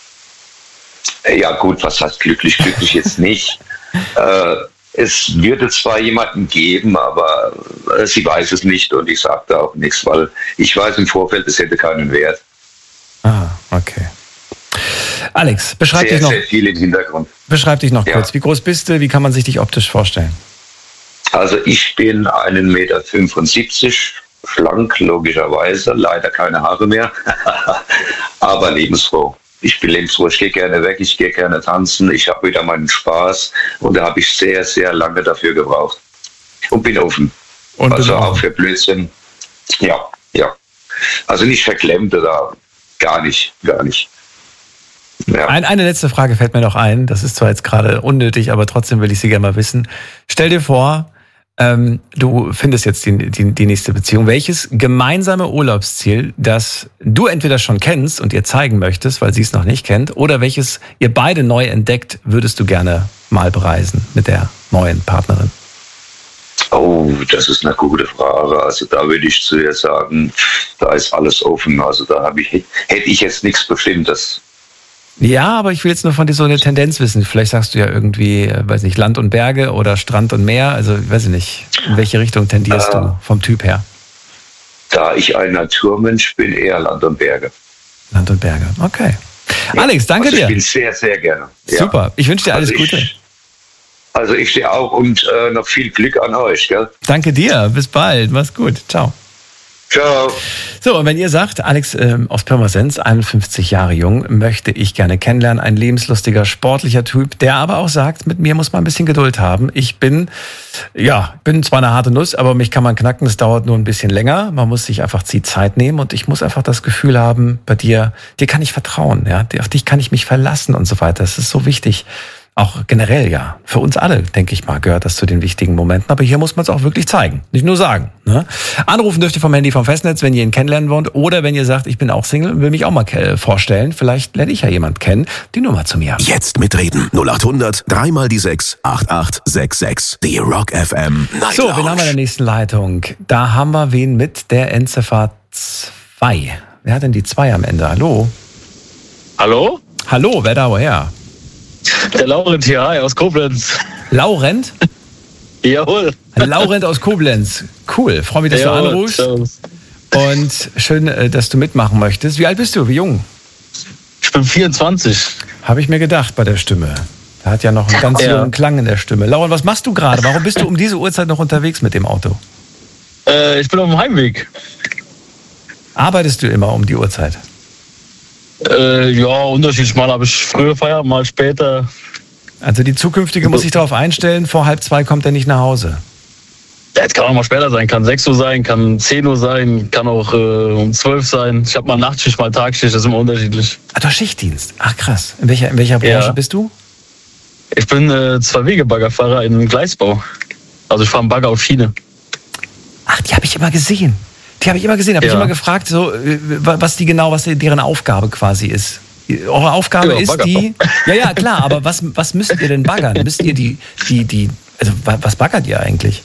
[SPEAKER 6] Ja gut, was heißt glücklich? Glücklich jetzt nicht. Es würde zwar jemanden geben, aber sie weiß es nicht und ich sage da auch nichts, weil ich weiß im Vorfeld, es hätte keinen Wert.
[SPEAKER 3] Ah, okay. Alex, beschreib dich noch.
[SPEAKER 6] Sehr viel im Hintergrund.
[SPEAKER 3] Beschreib dich noch kurz. Wie groß bist du? Wie kann man sich dich optisch vorstellen?
[SPEAKER 6] Also ich bin 1,75 Meter, schlank logischerweise, leider keine Haare mehr, aber lebensfroh. Ich bin lebensfroh, ich gehe gerne weg, ich gehe gerne tanzen, ich habe wieder meinen Spaß und da habe ich sehr, sehr lange dafür gebraucht. Und bin offen. Und also auch für Blödsinn. Ja. Also nicht verklemmt oder gar nicht. Ja.
[SPEAKER 3] Eine letzte Frage fällt mir noch ein. Das ist zwar jetzt gerade unnötig, aber trotzdem will ich sie gerne mal wissen. Stell dir vor, du findest jetzt die nächste Beziehung. Welches gemeinsame Urlaubsziel, das du entweder schon kennst und ihr zeigen möchtest, weil sie es noch nicht kennt, oder welches ihr beide neu entdeckt, würdest du gerne mal bereisen mit der neuen Partnerin?
[SPEAKER 6] Oh, das ist eine gute Frage. Also da würde ich zu dir sagen, da ist alles offen. Also da hätte ich jetzt nichts Bestimmtes.
[SPEAKER 3] Ja, aber ich will jetzt nur von dir so eine Tendenz wissen. Vielleicht sagst du ja irgendwie, weiß nicht, Land und Berge oder Strand und Meer. Also, weiß ich nicht, in welche Richtung tendierst du vom Typ her?
[SPEAKER 6] Da ich ein Naturmensch bin, eher Land und Berge.
[SPEAKER 3] Land und Berge, okay. Ja, Alex, danke dir.
[SPEAKER 6] Ich bin sehr, sehr gerne.
[SPEAKER 3] Super, ich wünsche dir alles Gute.
[SPEAKER 6] Also ich dir auch und noch viel Glück an euch, gell?
[SPEAKER 3] Danke dir, bis bald, mach's gut, ciao.
[SPEAKER 6] Ciao.
[SPEAKER 3] So, und wenn ihr sagt, Alex aus Pirmasens, 51 Jahre jung, möchte ich gerne kennenlernen, ein lebenslustiger, sportlicher Typ, der aber auch sagt, mit mir muss man ein bisschen Geduld haben. Ich bin zwar eine harte Nuss, aber mich kann man knacken, das dauert nur ein bisschen länger. Man muss sich einfach die Zeit nehmen und ich muss einfach das Gefühl haben, bei dir kann ich vertrauen, ja, auf dich kann ich mich verlassen und so weiter. Das ist so wichtig. Auch generell, ja. Für uns alle, denke ich mal, gehört das zu den wichtigen Momenten. Aber hier muss man es auch wirklich zeigen. Nicht nur sagen. Ne? Anrufen dürft ihr vom Handy vom Festnetz, wenn ihr ihn kennenlernen wollt. Oder wenn ihr sagt, ich bin auch Single und will mich auch mal vorstellen. Vielleicht lerne ich ja jemand kennen. Die Nummer zu mir.
[SPEAKER 4] Jetzt mitreden. 0800 3x6 8866. Die Rock FM Night
[SPEAKER 3] So, wen haben wir in der nächsten Leitung? Da haben wir wen mit der Endziffer 2. Wer hat denn die 2 am Ende? Hallo?
[SPEAKER 7] Hallo?
[SPEAKER 3] Hallo, wer da woher?
[SPEAKER 7] Der Laurent hier, hi, aus Koblenz.
[SPEAKER 3] Laurent?
[SPEAKER 7] Jawohl.
[SPEAKER 3] Laurent aus Koblenz. Cool, freue mich, dass du anrufst. Servus. Und schön, dass du mitmachen möchtest. Wie alt bist du? Wie jung?
[SPEAKER 7] Ich bin 24.
[SPEAKER 3] Habe ich mir gedacht bei der Stimme. Da hat ja noch einen ganz jungen Klang in der Stimme. Laurent, was machst du gerade? Warum bist du um diese Uhrzeit noch unterwegs mit dem Auto?
[SPEAKER 7] Ich bin auf dem Heimweg.
[SPEAKER 3] Arbeitest du immer um die Uhrzeit?
[SPEAKER 7] Ja, unterschiedlich. Mal habe ich früher Feierabend, mal später.
[SPEAKER 3] Also die zukünftige muss sich darauf einstellen, vor 1:30 kommt er nicht nach Hause.
[SPEAKER 7] Es kann auch mal später sein, kann 6 Uhr sein, kann 10 Uhr sein, kann auch um 12 sein. Ich habe mal Nachtschicht, mal Tagschicht, das ist immer unterschiedlich.
[SPEAKER 3] Ah, du hast Schichtdienst? Ach krass. In welcher Branche bist du?
[SPEAKER 7] Ich bin Zwei-Wege-Baggerfahrer im Gleisbau. Also ich fahre einen Bagger auf Schiene.
[SPEAKER 3] Ach, die habe ich immer gesehen. Habe ich immer gefragt, so, was deren Aufgabe quasi ist. Eure Aufgabe ist die. Ja, klar, aber was müsst ihr denn baggern? Müsst ihr also was baggert ihr eigentlich?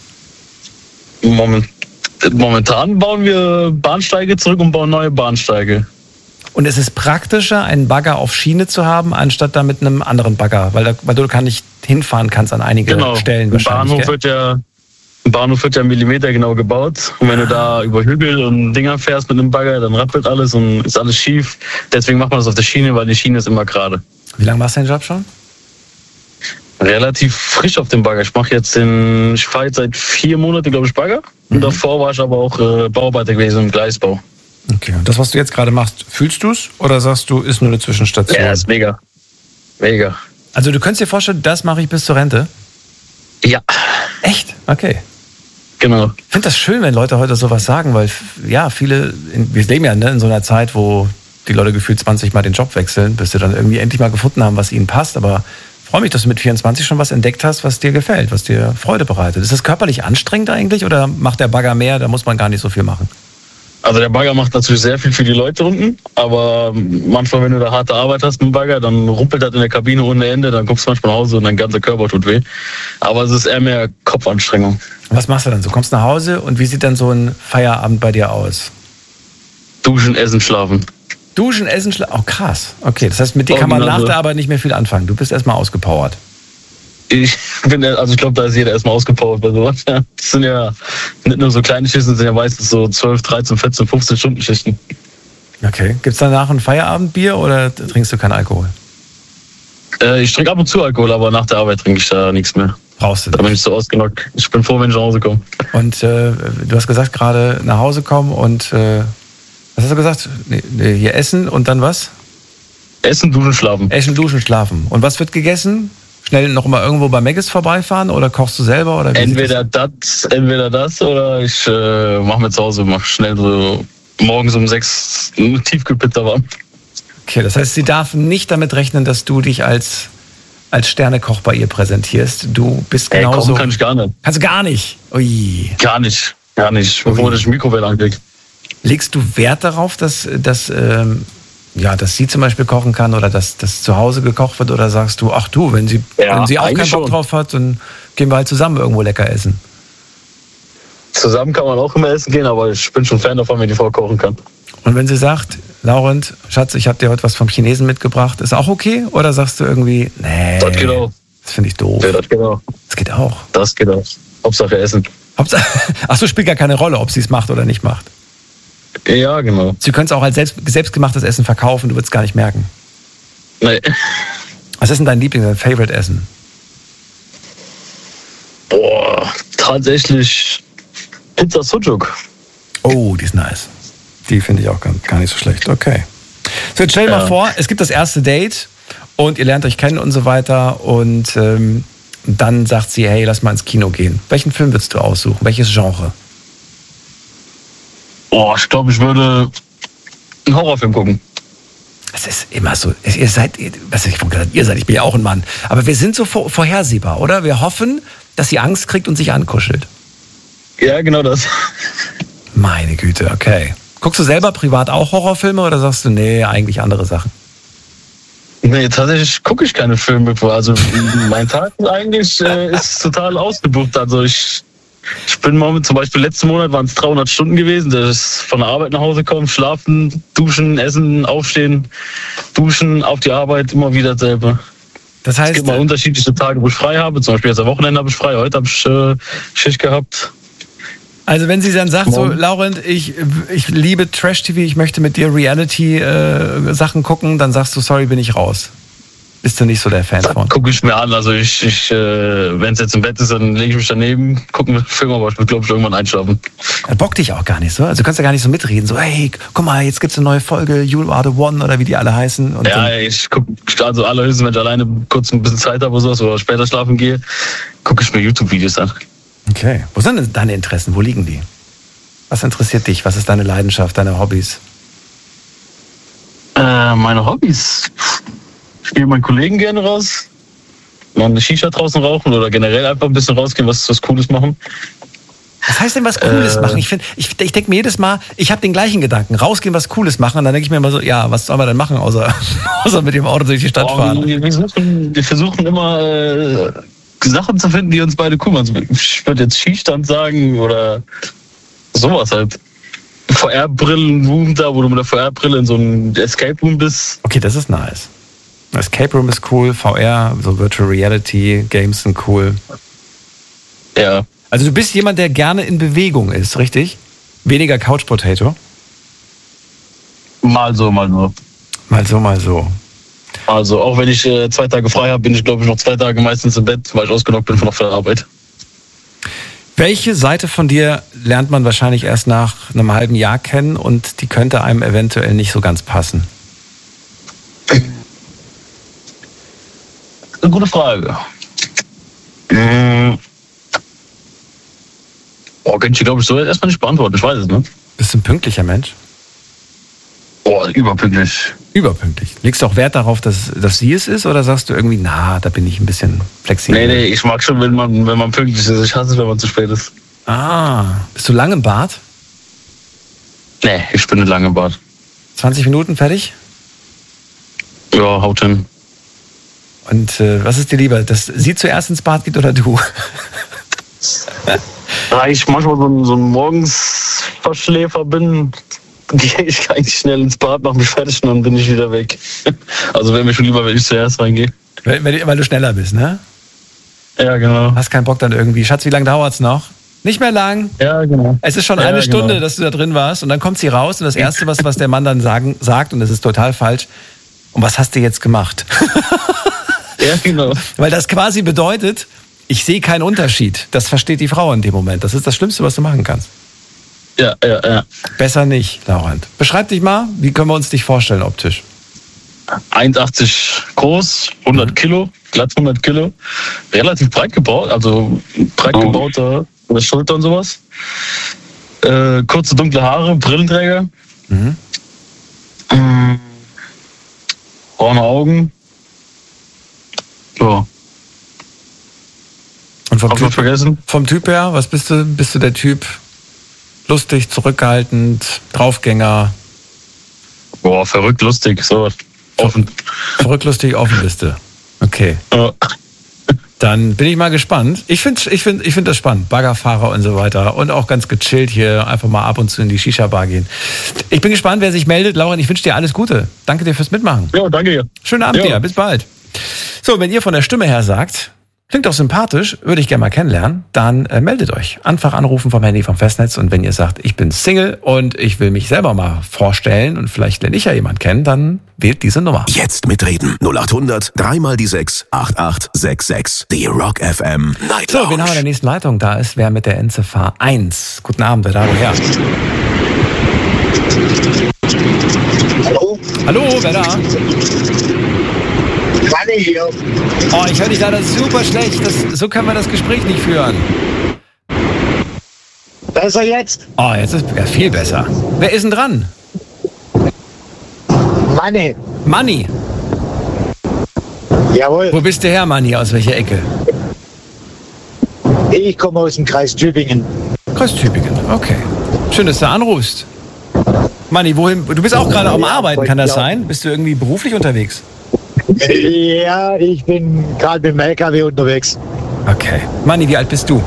[SPEAKER 7] Momentan bauen wir Bahnsteige zurück und bauen neue Bahnsteige.
[SPEAKER 3] Und es ist praktischer, einen Bagger auf Schiene zu haben, anstatt da mit einem anderen Bagger, weil du gar nicht hinfahren kannst an einige Stellen wahrscheinlich.
[SPEAKER 7] Ein Bahnhof wird ja Millimeter genau gebaut. Und wenn du da über Hügel und Dinger fährst mit einem Bagger, dann rappelt alles und ist alles schief. Deswegen macht man das auf der Schiene, weil die Schiene ist immer gerade.
[SPEAKER 3] Wie lange machst du den Job schon?
[SPEAKER 7] Relativ frisch auf dem Bagger. Ich fahre jetzt seit 4 Monaten, glaube ich, Bagger. Und davor war ich aber auch Bauarbeiter gewesen im Gleisbau.
[SPEAKER 3] Okay, und das, was du jetzt gerade machst, fühlst du es oder sagst du, ist nur eine Zwischenstation?
[SPEAKER 7] Ja, ist mega. Mega.
[SPEAKER 3] Also du könntest dir vorstellen, das mache ich bis zur Rente?
[SPEAKER 7] Ja.
[SPEAKER 3] Echt? Okay.
[SPEAKER 7] Genau.
[SPEAKER 3] Ich finde das schön, wenn Leute heute sowas sagen, weil ja, wir leben ja in so einer Zeit, wo die Leute gefühlt 20 Mal den Job wechseln, bis sie dann irgendwie endlich mal gefunden haben, was ihnen passt. Aber ich freue mich, dass du mit 24 schon was entdeckt hast, was dir gefällt, was dir Freude bereitet. Ist das körperlich anstrengend eigentlich oder macht der Bagger mehr, da muss man gar nicht so viel machen?
[SPEAKER 7] Also der Bagger macht natürlich sehr viel für die Leute unten, aber manchmal, wenn du da harte Arbeit hast mit dem Bagger, dann rumpelt das in der Kabine ohne Ende, dann kommst du manchmal nach Hause und dein ganzer Körper tut weh. Aber es ist eher mehr Kopfanstrengung.
[SPEAKER 3] Was machst du dann? Du kommst nach Hause und wie sieht dann so ein Feierabend bei dir aus?
[SPEAKER 7] Duschen, essen, schlafen.
[SPEAKER 3] Duschen, essen, schlafen? Oh krass. Okay, das heißt, mit dir kann man nach der Arbeit nicht mehr viel anfangen. Du bist erstmal ausgepowert.
[SPEAKER 7] Ich glaube, da ist jeder erstmal ausgepowert bei sowas. Das sind ja nicht nur so kleine Schichten, das sind ja meistens so 12, 13, 14, 15 Stunden Schichten.
[SPEAKER 3] Okay. Gibt es danach ein Feierabendbier oder trinkst du keinen Alkohol?
[SPEAKER 7] Ich trinke ab und zu Alkohol, aber nach der Arbeit trinke ich da nichts mehr.
[SPEAKER 3] Brauchst du nicht?
[SPEAKER 7] Da bin ich so ausgenockt. Ich bin froh, wenn ich nach Hause komme.
[SPEAKER 3] Und du hast gesagt, gerade nach Hause kommen und was hast du gesagt? Nee, hier essen und dann was?
[SPEAKER 7] Essen, duschen, schlafen.
[SPEAKER 3] Essen, duschen, schlafen. Und was wird gegessen? Schnell noch mal irgendwo bei Maggis vorbeifahren oder kochst du selber? Oder
[SPEAKER 7] entweder das oder ich mache mir zu Hause, mach schnell so morgens um 6 Tiefkühlpizza warm.
[SPEAKER 3] Okay, das heißt, sie darf nicht damit rechnen, dass du dich als Sternekoch bei ihr präsentierst. Du bist genauso...
[SPEAKER 7] Kochen kann ich gar nicht.
[SPEAKER 3] Kannst du gar nicht? Ui.
[SPEAKER 7] Gar nicht, bevor ich Mikrowelle ankriege.
[SPEAKER 3] Legst du Wert darauf, dass sie zum Beispiel kochen kann oder dass zu Hause gekocht wird oder sagst du, ach du, wenn sie auch keinen Bock drauf hat, dann gehen wir halt zusammen irgendwo lecker essen?
[SPEAKER 7] Zusammen kann man auch immer essen gehen, aber ich bin schon Fan davon, wenn die Frau kochen kann.
[SPEAKER 3] Und wenn sie sagt, Laurent, Schatz, ich habe dir heute was vom Chinesen mitgebracht, ist auch okay? Oder sagst du irgendwie, nee,
[SPEAKER 7] das geht auch.
[SPEAKER 3] Das finde ich doof.
[SPEAKER 7] Ja, das geht auch.
[SPEAKER 3] Das geht auch.
[SPEAKER 7] Das geht auch. Hauptsache essen.
[SPEAKER 3] Achso, spielt gar keine Rolle, ob sie es macht oder nicht macht.
[SPEAKER 7] Ja, genau.
[SPEAKER 3] Sie können es auch als selbstgemachtes Essen verkaufen, du würdest es gar nicht merken.
[SPEAKER 7] Nee.
[SPEAKER 3] Was ist denn dein Favorite-Essen?
[SPEAKER 7] Boah, tatsächlich Pizza Sucuk.
[SPEAKER 3] Oh, die ist nice. Die finde ich auch gar nicht so schlecht. Okay. So, jetzt stell dir mal vor, es gibt das erste Date und ihr lernt euch kennen und so weiter und dann sagt sie, hey, lass mal ins Kino gehen. Welchen Film würdest du aussuchen? Welches Genre?
[SPEAKER 7] Oh, ich glaube, ich würde einen Horrorfilm gucken.
[SPEAKER 3] Es ist immer so, ihr seid, ich bin ja auch ein Mann, aber wir sind so vorhersehbar, oder? Wir hoffen, dass sie Angst kriegt und sich ankuschelt.
[SPEAKER 7] Ja, genau das.
[SPEAKER 3] Meine Güte, okay. Guckst du selber privat auch Horrorfilme oder sagst du, nee, eigentlich andere Sachen?
[SPEAKER 7] Nee, tatsächlich gucke ich keine Filme. Also mein Tag eigentlich ist total ausgebucht. Also ich bin zum Beispiel letzten Monat waren es 300 Stunden gewesen. Das ist von der Arbeit nach Hause kommen, schlafen, duschen, essen, aufstehen, duschen, auf die Arbeit, immer wieder dasselbe.
[SPEAKER 3] Das heißt,
[SPEAKER 7] es gibt mal unterschiedliche Tage, wo ich frei habe. Zum Beispiel jetzt am Wochenende habe ich frei, heute habe ich Schicht gehabt.
[SPEAKER 3] Also wenn sie dann sagt, so, Laurent, ich liebe Trash-TV, ich möchte mit dir Reality-Sachen gucken, dann sagst du, sorry, bin ich raus. Bist du nicht so der Fan von?
[SPEAKER 7] Gucke ich mir an. Also wenn es jetzt im Bett ist, dann lege ich mich daneben, gucke mir den Film, aber ich will, glaube ich, irgendwann einschlafen.
[SPEAKER 3] Das bockt dich auch gar nicht so. Also du kannst ja gar nicht so mitreden. So, hey, guck mal, jetzt gibt's eine neue Folge, You Are the One oder wie die alle heißen. Und
[SPEAKER 7] ja, ich gucke, also allerhöchstens, wenn ich alleine kurz ein bisschen Zeit habe oder sowas oder später schlafen gehe, gucke ich mir YouTube-Videos an.
[SPEAKER 3] Okay. Wo sind denn deine Interessen? Wo liegen die? Was interessiert dich? Was ist deine Leidenschaft, deine Hobbys?
[SPEAKER 7] Meine Hobbys? Ich gehe mit meinen Kollegen gerne raus, mal eine Shisha draußen rauchen oder generell einfach ein bisschen rausgehen, was Cooles machen.
[SPEAKER 3] Was heißt denn was Cooles machen? Ich denke mir jedes Mal, ich habe den gleichen Gedanken, rausgehen, was Cooles machen. Und dann denke ich mir immer so, ja, was soll man denn machen, außer mit dem Auto durch die Stadt fahren?
[SPEAKER 7] Wir versuchen immer Sachen zu finden, die uns beide cool machen. Ich würde jetzt Skistand sagen oder sowas halt. VR-Brillen-Room da, wo du mit der VR-Brille in so einem Escape-Room bist.
[SPEAKER 3] Okay, das ist nice. Escape Room ist cool, VR, so Virtual Reality Games sind cool.
[SPEAKER 7] Ja.
[SPEAKER 3] Also du bist jemand, der gerne in Bewegung ist, richtig? Weniger Couch Potato?
[SPEAKER 7] Mal so, mal nur.
[SPEAKER 3] Mal so, mal so.
[SPEAKER 7] Also auch wenn ich 2 Tage frei habe, bin ich glaube ich noch 2 Tage meistens im Bett, weil ich ausgelockt bin von der Arbeit.
[SPEAKER 3] Welche Seite von dir lernt man wahrscheinlich erst nach einem halben Jahr kennen und die könnte einem eventuell nicht so ganz passen?
[SPEAKER 7] Eine gute Frage. Könnte ich glaube ich so erstmal nicht beantworten, ich weiß es, ne?
[SPEAKER 3] Bist du ein pünktlicher Mensch?
[SPEAKER 7] Überpünktlich.
[SPEAKER 3] Überpünktlich. Legst du auch Wert darauf, dass sie es ist, oder sagst du irgendwie, da bin ich ein bisschen flexibel?
[SPEAKER 7] Nee, ich mag schon, wenn man pünktlich ist. Ich hasse es, wenn man zu spät ist.
[SPEAKER 3] Bist du lang im Bad?
[SPEAKER 7] Nee, ich bin nicht lange im Bad.
[SPEAKER 3] 20 Minuten fertig?
[SPEAKER 7] Ja, haut hin.
[SPEAKER 3] Und was ist dir lieber, dass sie zuerst ins Bad geht oder du?
[SPEAKER 7] Da ich manchmal so ein Morgensverschläfer bin, gehe ich eigentlich schnell ins Bad, mache mich fertig und dann bin ich wieder weg. Also wäre mir schon lieber, wenn ich zuerst reingehe.
[SPEAKER 3] Weil du schneller bist, ne?
[SPEAKER 7] Ja, genau.
[SPEAKER 3] Hast keinen Bock dann irgendwie. Schatz, wie lange dauert's noch? Nicht mehr lang.
[SPEAKER 7] Ja, genau.
[SPEAKER 3] Es ist schon eine Stunde, dass du da drin warst und dann kommt sie raus und das Erste, was der Mann dann sagt, und das ist total falsch, und was hast du jetzt gemacht?
[SPEAKER 7] Ja, genau.
[SPEAKER 3] Weil das quasi bedeutet, ich sehe keinen Unterschied. Das versteht die Frau in dem Moment. Das ist das Schlimmste, was du machen kannst.
[SPEAKER 7] Ja.
[SPEAKER 3] Besser nicht, Laurent. Beschreib dich mal, wie können wir uns dich vorstellen optisch?
[SPEAKER 7] 1,80 groß, 100 Kilo, glatt 100 Kilo. Relativ breit gebaut, also breit gebauter Schulter und sowas. Kurze dunkle Haare, Brillenträger. Braune Augen. Ja.
[SPEAKER 3] Und vom Typ her, was bist du? Bist du der Typ lustig, zurückhaltend, Draufgänger?
[SPEAKER 7] Verrückt, lustig, sowas. Offen.
[SPEAKER 3] Verrückt, lustig, offen bist du. Okay.
[SPEAKER 7] Ja.
[SPEAKER 3] Dann bin ich mal gespannt. Ich find das spannend. Baggerfahrer und so weiter. Und auch ganz gechillt hier einfach mal ab und zu in die Shisha-Bar gehen. Ich bin gespannt, wer sich meldet. Lauren, ich wünsche dir alles Gute. Danke dir fürs Mitmachen.
[SPEAKER 7] Ja, danke dir.
[SPEAKER 3] Schönen Abend dir. Bis bald. So, wenn ihr von der Stimme her sagt, klingt doch sympathisch, würde ich gerne mal kennenlernen, dann meldet euch. Einfach anrufen vom Handy vom Festnetz. Und wenn ihr sagt, ich bin Single und ich will mich selber mal vorstellen und vielleicht lerne ich ja jemanden kennen, dann wählt diese Nummer.
[SPEAKER 4] Jetzt mitreden. 0800 3x6 8866. Die Rock FM Night Lounge.
[SPEAKER 3] So, wen haben wir in der nächsten Leitung? Da ist wer mit der Endziffer 1. Guten Abend, wer da woher? Hallo, wer da?
[SPEAKER 8] Manni hier.
[SPEAKER 3] Oh, ich höre dich leider super schlecht. So können wir das Gespräch nicht führen.
[SPEAKER 8] Besser jetzt?
[SPEAKER 3] Oh, jetzt ist ja viel besser. Wer ist denn dran?
[SPEAKER 8] Manni. Jawohl.
[SPEAKER 3] Wo bist du her, Manni? Aus welcher Ecke?
[SPEAKER 8] Ich komme aus dem Kreis Tübingen.
[SPEAKER 3] Kreis Tübingen, okay. Schön, dass du anrufst. Manni, wohin? Du bist auch gerade am Arbeiten, kann das sein? Bist du irgendwie beruflich unterwegs?
[SPEAKER 8] Ja, ich bin gerade mit dem LKW unterwegs.
[SPEAKER 3] Okay. Manni, wie alt bist du?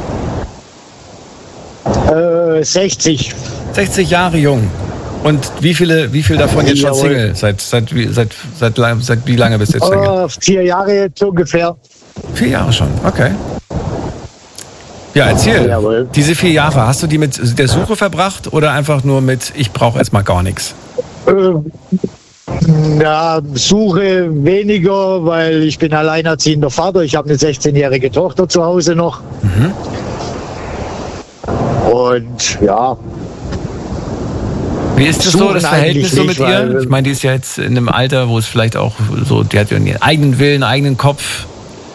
[SPEAKER 8] 60.
[SPEAKER 3] 60 Jahre jung. Und wie viel davon jetzt schon Single? Seit wie lange bist du jetzt Single?
[SPEAKER 8] 4 Jahre jetzt ungefähr.
[SPEAKER 3] 4 Jahre schon, okay. Ja, erzähl.
[SPEAKER 8] Jawohl.
[SPEAKER 3] Diese 4 Jahre, hast du die mit der Suche verbracht oder einfach nur mit, ich brauche erstmal gar nichts?
[SPEAKER 8] Suche weniger, weil ich bin alleinerziehender Vater. Ich habe eine 16-jährige Tochter zu Hause noch. Und ja.
[SPEAKER 3] Wie ist das so, das Verhältnis so mit ihr? Ich meine, die ist ja jetzt in einem Alter, wo es vielleicht auch so, die hat ja ihren eigenen Willen, eigenen Kopf.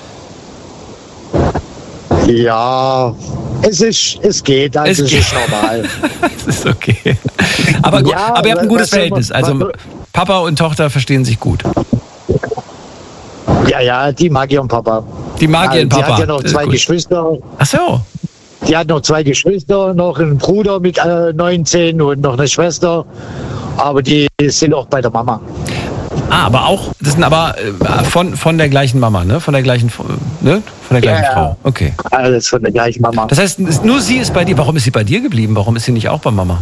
[SPEAKER 8] Ja, es geht, also es ist normal.
[SPEAKER 3] Es ist okay. Aber gut, aber ihr habt ein gutes Verhältnis. Also Papa und Tochter verstehen sich gut.
[SPEAKER 8] Ja, die mag ihren Papa.
[SPEAKER 3] Die mag ihren Papa.
[SPEAKER 8] Die hat ja noch 2 Geschwister.
[SPEAKER 3] Ach so.
[SPEAKER 8] Die hat noch 2 Geschwister, noch einen Bruder mit 19 und noch eine Schwester. Aber die sind auch bei der Mama.
[SPEAKER 3] Aber auch, das sind aber von der gleichen Mama, ne? Von der gleichen Frau. Okay.
[SPEAKER 8] Alles von der gleichen Mama.
[SPEAKER 3] Das heißt, nur sie ist bei dir. Warum ist sie bei dir geblieben? Warum ist sie nicht auch bei Mama?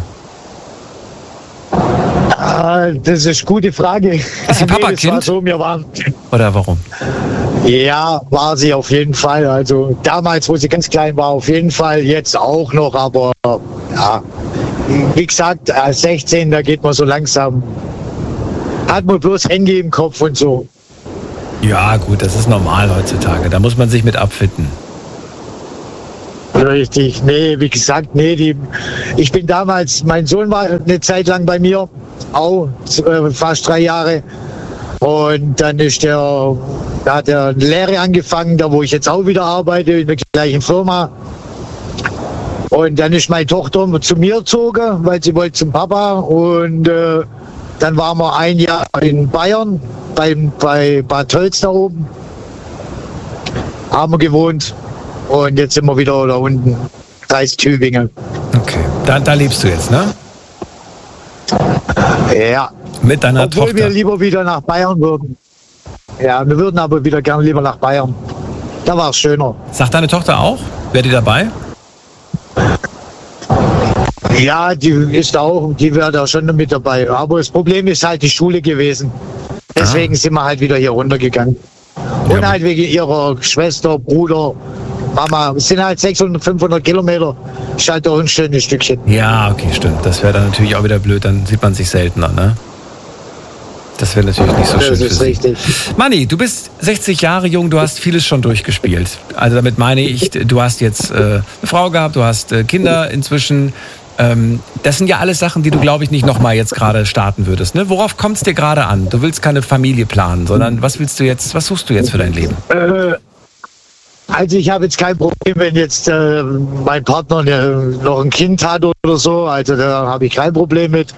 [SPEAKER 8] Das ist eine gute Frage.
[SPEAKER 3] Ist sie Papa-Kind?
[SPEAKER 8] So,
[SPEAKER 3] oder warum?
[SPEAKER 8] Ja, war sie auf jeden Fall. Also damals, wo sie ganz klein war, auf jeden Fall. Jetzt auch noch, aber ja. Wie gesagt, als 16, da geht man so langsam. Hat man bloß Handy im Kopf und so.
[SPEAKER 3] Ja, gut, das ist normal heutzutage. Da muss man sich mit abfinden.
[SPEAKER 8] Richtig, nee, wie gesagt, nee, ich bin damals, mein Sohn war eine Zeit lang bei mir, auch fast 3 Jahre. Und dann da hat er eine Lehre angefangen, da wo ich jetzt auch wieder arbeite, in der gleichen Firma. Und dann ist meine Tochter zu mir gezogen, weil sie wollte zum Papa. Und dann waren wir 1 Jahr in Bayern, bei Bad Tölz da oben. Haben wir gewohnt. Und jetzt sind wir wieder da unten, Kreis Tübingen.
[SPEAKER 3] Okay, da lebst du jetzt, ne?
[SPEAKER 8] Ja.
[SPEAKER 3] Mit deiner Tochter?
[SPEAKER 8] Obwohl wir lieber wieder nach Bayern würden. Ja, wir würden aber wieder gern lieber nach Bayern. Da war es schöner.
[SPEAKER 3] Sagt deine Tochter auch? Wäre die dabei?
[SPEAKER 8] Ja, die ist auch, die wäre da schon mit dabei. Aber das Problem ist halt die Schule gewesen. Deswegen sind wir halt wieder hier runtergegangen. Und halt wegen ihrer Schwester, Bruder, Mama. Es sind halt 600, 500 Kilometer. Ist halt doch ein schönes Stückchen.
[SPEAKER 3] Ja, okay, stimmt. Das wäre dann natürlich auch wieder blöd. Dann sieht man sich seltener, ne? Das wäre natürlich nicht so schön.
[SPEAKER 8] Das ist richtig.
[SPEAKER 3] Manni, du bist 60 Jahre jung, du hast vieles schon durchgespielt. Also damit meine ich, du hast jetzt eine Frau gehabt, du hast Kinder inzwischen. Das sind ja alles Sachen, die du, glaube ich, nicht nochmal jetzt gerade starten würdest. Ne? Worauf kommt es dir gerade an? Du willst keine Familie planen, sondern was suchst du jetzt für dein Leben?
[SPEAKER 8] Also ich habe jetzt kein Problem, wenn jetzt mein Partner noch ein Kind hat oder so. Also da habe ich kein Problem mit.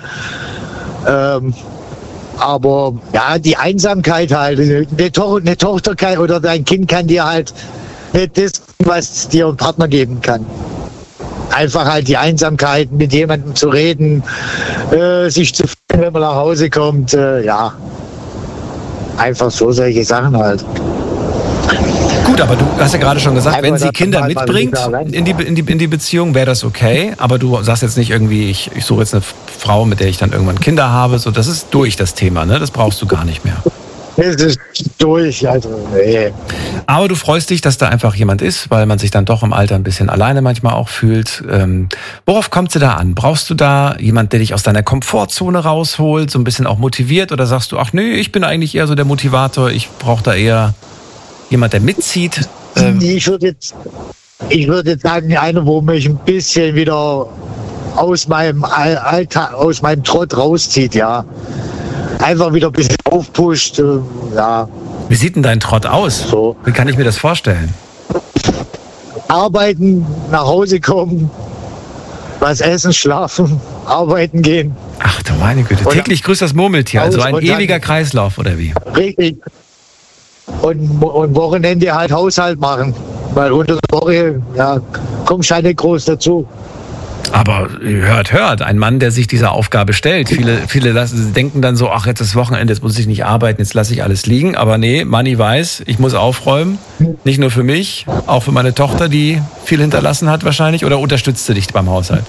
[SPEAKER 8] Aber ja, die Einsamkeit halt. Eine Tochter oder dein Kind kann dir halt nicht das, was dir ein Partner geben kann. Einfach halt die Einsamkeit, mit jemandem zu reden, sich zu freuen, wenn man nach Hause kommt. Ja, einfach so solche Sachen halt.
[SPEAKER 3] Gut, aber du hast ja gerade schon gesagt, wenn sie Kinder mitbringt in die Beziehung, wäre das okay. Aber du sagst jetzt nicht irgendwie, ich suche jetzt eine Frau, mit der ich dann irgendwann Kinder habe. So, das ist durch das Thema, ne? Das brauchst du gar nicht mehr.
[SPEAKER 8] Das ist durch, also nee.
[SPEAKER 3] Aber du freust dich, dass da einfach jemand ist, weil man sich dann doch im Alter ein bisschen alleine manchmal auch fühlt. Worauf kommt es da an? Brauchst du da jemand, der dich aus deiner Komfortzone rausholt, so ein bisschen auch motiviert? Oder sagst du, ach nee, ich bin eigentlich eher so der Motivator, ich brauche da eher jemand, der mitzieht?
[SPEAKER 8] Ich würde jetzt sagen, einer, wo mich ein bisschen wieder aus meinem Alltag, aus meinem Trott rauszieht, ja. Einfach wieder ein bisschen aufpusht, ja.
[SPEAKER 3] Wie sieht denn dein Trott aus?
[SPEAKER 8] So.
[SPEAKER 3] Wie kann ich mir das vorstellen?
[SPEAKER 8] Arbeiten, nach Hause kommen, was essen, schlafen, arbeiten gehen.
[SPEAKER 3] Ach du meine Güte, täglich grüßt das Murmeltier, also ein ewiger Kreislauf, oder wie?
[SPEAKER 8] Richtig. Und Wochenende halt Haushalt machen, weil unter der Woche, ja, kommst halt nicht groß dazu.
[SPEAKER 3] Aber hört, ein Mann, der sich dieser Aufgabe stellt. Viele denken dann so, ach, jetzt ist Wochenende, jetzt muss ich nicht arbeiten, jetzt lasse ich alles liegen. Aber nee, Manni weiß, ich muss aufräumen. Nicht nur für mich, auch für meine Tochter, die viel hinterlassen hat wahrscheinlich. Oder unterstützt sie dich beim Haushalt?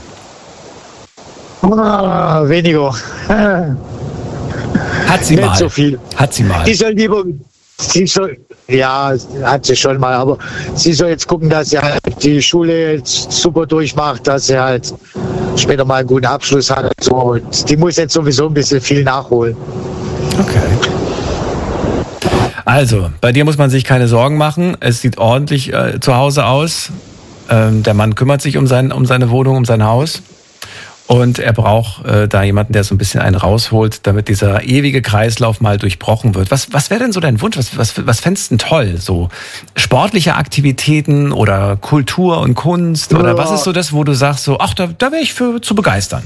[SPEAKER 8] Weniger.
[SPEAKER 3] Hat sie
[SPEAKER 8] nicht
[SPEAKER 3] mal.
[SPEAKER 8] So viel.
[SPEAKER 3] Hat sie mal.
[SPEAKER 8] Die soll lieber... Ja, hat sie schon mal, aber sie soll jetzt gucken, dass sie halt die Schule jetzt super durchmacht, dass sie halt später mal einen guten Abschluss hat. So. Und die muss jetzt sowieso ein bisschen viel nachholen.
[SPEAKER 3] Okay. Also, bei dir muss man sich keine Sorgen machen. Es sieht ordentlich zu Hause aus. Der Mann kümmert sich um seine Wohnung, um sein Haus. Und er braucht da jemanden, der so ein bisschen einen rausholt, damit dieser ewige Kreislauf mal durchbrochen wird. Was wäre denn so dein Wunsch? Was fändest du denn toll? So sportliche Aktivitäten oder Kultur und Kunst? Oder was ist so das, wo du sagst, so, ach, da wäre ich für zu begeistern?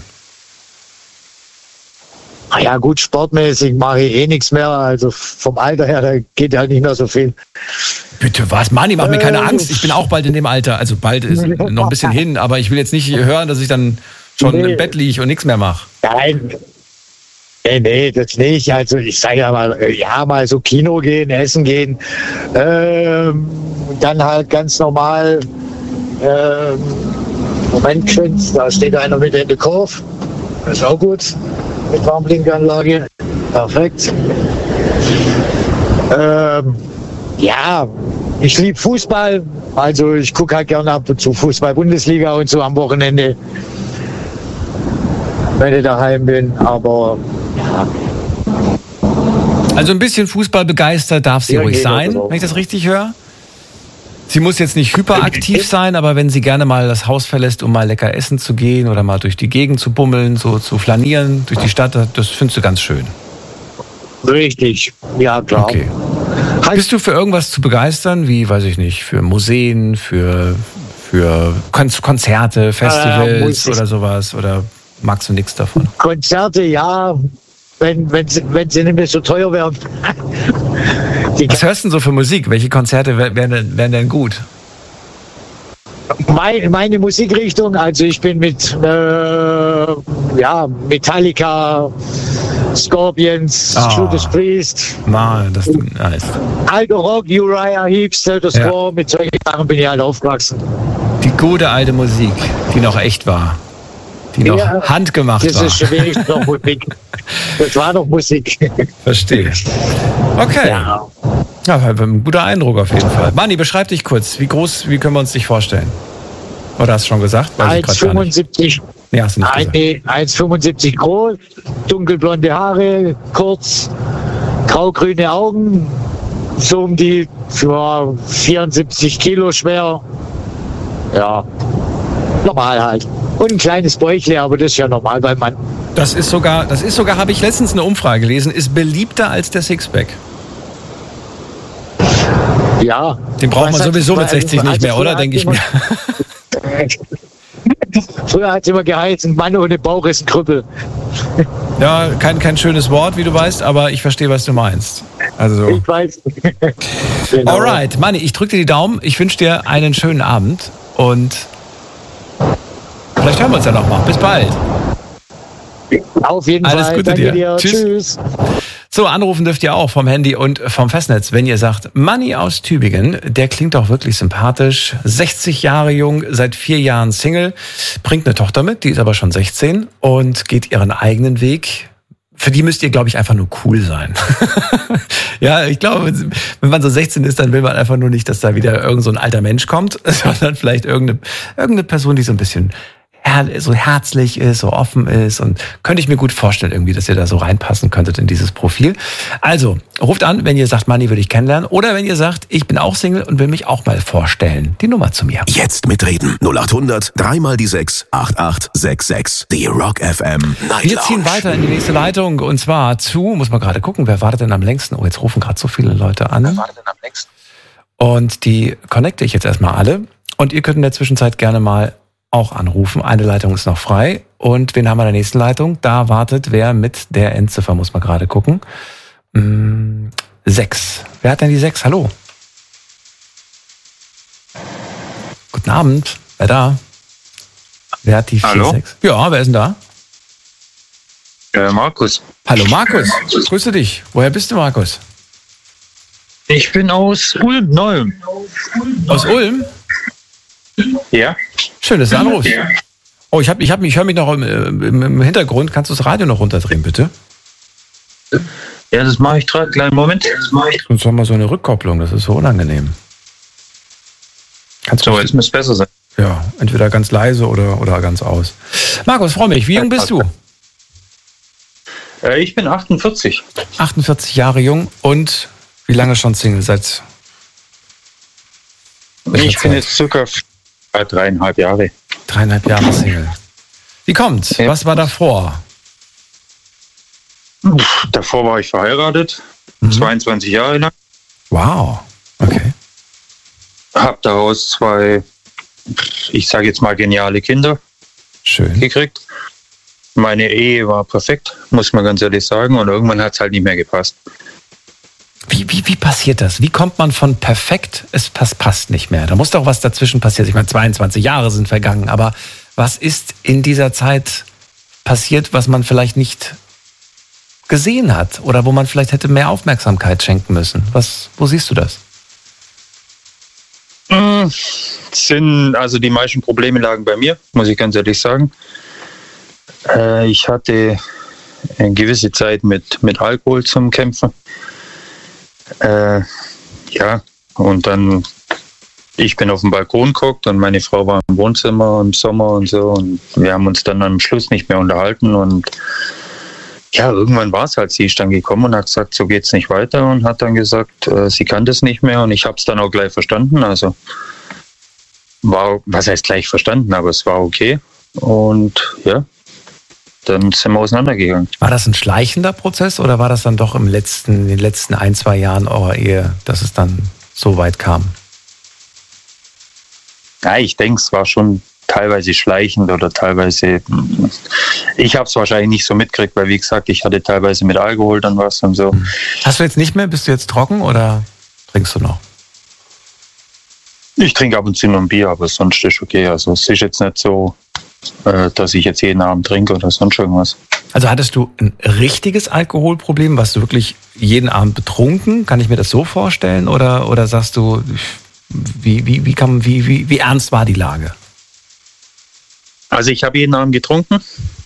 [SPEAKER 8] Ja gut, sportmäßig mache ich eh nichts mehr. Also vom Alter her, da geht halt nicht mehr so viel.
[SPEAKER 3] Bitte was? Manni, mach mir keine Angst. Ich bin auch bald in dem Alter. Also bald ist noch ein bisschen hin. Aber ich will jetzt nicht hören, dass ich dann schon im Bett liege und nichts mehr mache.
[SPEAKER 8] Nein. Nee, das nicht. Also ich sage ja mal so Kino gehen, essen gehen. Dann halt ganz normal. Moment, da steht einer mit in der Kurve. Das ist auch gut. Mit Warnblinkanlage. Perfekt. Ja, ich liebe Fußball. Also ich gucke halt gerne ab und zu Fußball-Bundesliga und so am Wochenende, wenn ich daheim bin, aber ja.
[SPEAKER 3] Also ein bisschen Fußball begeistert darf sie ruhig sein, wenn ich das richtig höre. Sie muss jetzt nicht hyperaktiv sein, aber wenn sie gerne mal das Haus verlässt, um mal lecker essen zu gehen oder mal durch die Gegend zu bummeln, so zu flanieren durch die Stadt, das findest du ganz schön.
[SPEAKER 8] Richtig, ja klar.
[SPEAKER 3] Okay. Bist du für irgendwas zu begeistern, wie, weiß ich nicht, für Museen, für Konzerte, Festivals oder sowas? Oder magst du nichts davon?
[SPEAKER 8] Konzerte, ja, wenn sie nicht mehr so teuer wären.
[SPEAKER 3] Was hörst du denn so für Musik? Welche Konzerte wären denn gut?
[SPEAKER 8] Meine Musikrichtung, also ich bin mit Metallica, Scorpions, Judas Priest.
[SPEAKER 3] Das ist nice.
[SPEAKER 8] Alter Rock, Uriah Heep, Status Quo, mit solchen Sachen bin ich halt aufgewachsen.
[SPEAKER 3] Die gute alte Musik, die noch echt war. Die noch handgemacht war.
[SPEAKER 8] Das ist schon wenigstens noch Musik. Das war noch Musik.
[SPEAKER 3] Verstehe. Okay. Ja, ein guter Eindruck auf jeden Fall. Manni, beschreib dich kurz. Wie können wir uns dich vorstellen? Oder hast du schon gesagt?
[SPEAKER 8] 1,75.
[SPEAKER 3] Nee, hast du nicht gesagt.
[SPEAKER 8] 1,75 groß, dunkelblonde Haare, kurz, grau-grüne Augen, so um die 74 Kilo schwer. Ja, normal halt. Und ein kleines Bäuchle, aber das ist ja normal beim Mann.
[SPEAKER 3] Das ist sogar, habe ich letztens eine Umfrage gelesen, ist beliebter als der Sixpack.
[SPEAKER 8] Ja.
[SPEAKER 3] Den braucht man sowieso mit 60 nicht mehr, oder? Denke ich mir.
[SPEAKER 8] Früher hat es immer geheißen, Mann ohne Bauch ist ein Krüppel.
[SPEAKER 3] Ja, kein schönes Wort, wie du weißt, aber ich verstehe, was du meinst. Also.
[SPEAKER 8] Ich weiß. Genau.
[SPEAKER 3] Alright, Manni, ich drücke dir die Daumen. Ich wünsche dir einen schönen Abend und vielleicht hören wir uns ja noch mal. Bis bald.
[SPEAKER 8] Auf jeden
[SPEAKER 3] Fall. Alles Gute
[SPEAKER 8] Danke
[SPEAKER 3] dir. Tschüss. So, anrufen dürft ihr auch vom Handy und vom Festnetz, wenn ihr sagt, Manni aus Tübingen, der klingt doch wirklich sympathisch, 60 Jahre jung, seit 4 Jahren Single, bringt eine Tochter mit, die ist aber schon 16 und geht ihren eigenen Weg. Für die müsst ihr, glaube ich, einfach nur cool sein. Ja, ich glaube, wenn man so 16 ist, dann will man einfach nur nicht, dass da wieder irgend so ein alter Mensch kommt, sondern vielleicht irgendeine Person, die so ein bisschen so herzlich ist, so offen ist, und könnte ich mir gut vorstellen irgendwie, dass ihr da so reinpassen könntet in dieses Profil. Also, ruft an, wenn ihr sagt, Manni würde ich kennenlernen, oder wenn ihr sagt, ich bin auch Single und will mich auch mal vorstellen. Die Nummer zu mir.
[SPEAKER 4] Jetzt mitreden. 0800 3 mal die 6 8866. Die Rock FM Night
[SPEAKER 3] Wir ziehen weiter in die nächste Leitung, und zwar muss man gerade gucken, wer wartet denn am längsten? Oh, jetzt rufen gerade so viele Leute an. Wer wartet denn am längsten? Und die connecte ich jetzt erstmal alle, und ihr könnt in der Zwischenzeit gerne mal auch anrufen. Eine Leitung ist noch frei. Und wen haben wir in der nächsten Leitung? Da wartet wer mit der Endziffer, muss man gerade gucken. 6. Wer hat denn die 6? Hallo? Guten Abend. Wer da? Wer hat die 4-6? Ja, wer ist denn da?
[SPEAKER 9] Markus.
[SPEAKER 3] Hallo Markus. Grüße dich. Woher bist du, Markus?
[SPEAKER 9] Ich bin aus Ulm, Neu-Ulm.
[SPEAKER 3] Aus Ulm?
[SPEAKER 9] Ja.
[SPEAKER 3] Schön, dass du anrufst. Oh, ich höre mich noch im Hintergrund. Kannst du das Radio noch runterdrehen, bitte?
[SPEAKER 9] Ja, das mache ich gerade. Kleinen Moment.
[SPEAKER 3] Sonst haben wir so eine Rückkopplung. Das ist so unangenehm.
[SPEAKER 9] Jetzt muss es besser sein.
[SPEAKER 3] Ja, entweder ganz leise oder ganz aus. Markus, freue mich. Wie jung bist du?
[SPEAKER 9] Ich bin 48.
[SPEAKER 3] 48 Jahre jung. Und wie lange schon Single?
[SPEAKER 9] Ich bin jetzt circa 3,5 Jahre.
[SPEAKER 3] 3,5 Jahre Single. Wie kommt's? Ja. Was war davor?
[SPEAKER 9] Davor war ich verheiratet, 22 Jahre lang.
[SPEAKER 3] Wow, okay.
[SPEAKER 9] Hab daraus 2, ich sage jetzt mal, geniale Kinder gekriegt. Meine Ehe war perfekt, muss man ganz ehrlich sagen. Und irgendwann hat es halt nicht mehr gepasst.
[SPEAKER 3] Wie passiert das? Wie kommt man von perfekt, es passt nicht mehr? Da muss doch was dazwischen passieren. Ich meine, 22 Jahre sind vergangen, aber was ist in dieser Zeit passiert, was man vielleicht nicht gesehen hat oder wo man vielleicht hätte mehr Aufmerksamkeit schenken müssen? Wo siehst du das?
[SPEAKER 9] Also die meisten Probleme lagen bei mir, muss ich ganz ehrlich sagen. Ich hatte eine gewisse Zeit mit Alkohol zum Kämpfen. Und dann, ich bin auf dem Balkon geguckt und meine Frau war im Wohnzimmer im Sommer und so, und wir haben uns dann am Schluss nicht mehr unterhalten, und ja, irgendwann war es halt, sie ist dann gekommen und hat gesagt, so geht's nicht weiter und hat dann gesagt, sie kann das nicht mehr und ich habe es dann auch gleich verstanden, also war, was heißt gleich verstanden, aber es war okay und ja, dann sind wir auseinandergegangen.
[SPEAKER 3] War das ein schleichender Prozess oder war das dann doch in den letzten 1-2 Jahren eurer Ehe, dass es dann so weit kam?
[SPEAKER 9] Ja, ich denke, es war schon teilweise schleichend oder teilweise, ich habe es wahrscheinlich nicht so mitgekriegt, weil wie gesagt, ich hatte teilweise mit Alkohol dann was und so.
[SPEAKER 3] Hast du jetzt nicht mehr, bist du jetzt trocken oder trinkst du noch?
[SPEAKER 9] Ich trinke ab und zu noch ein Bier, aber sonst ist okay. Also es ist jetzt nicht so, dass ich jetzt jeden Abend trinke oder sonst irgendwas.
[SPEAKER 3] Also hattest du ein richtiges Alkoholproblem? Warst du wirklich jeden Abend betrunken? Kann ich mir das so vorstellen? Oder sagst du, wie ernst war die Lage?
[SPEAKER 9] Also ich habe jeden Abend getrunken,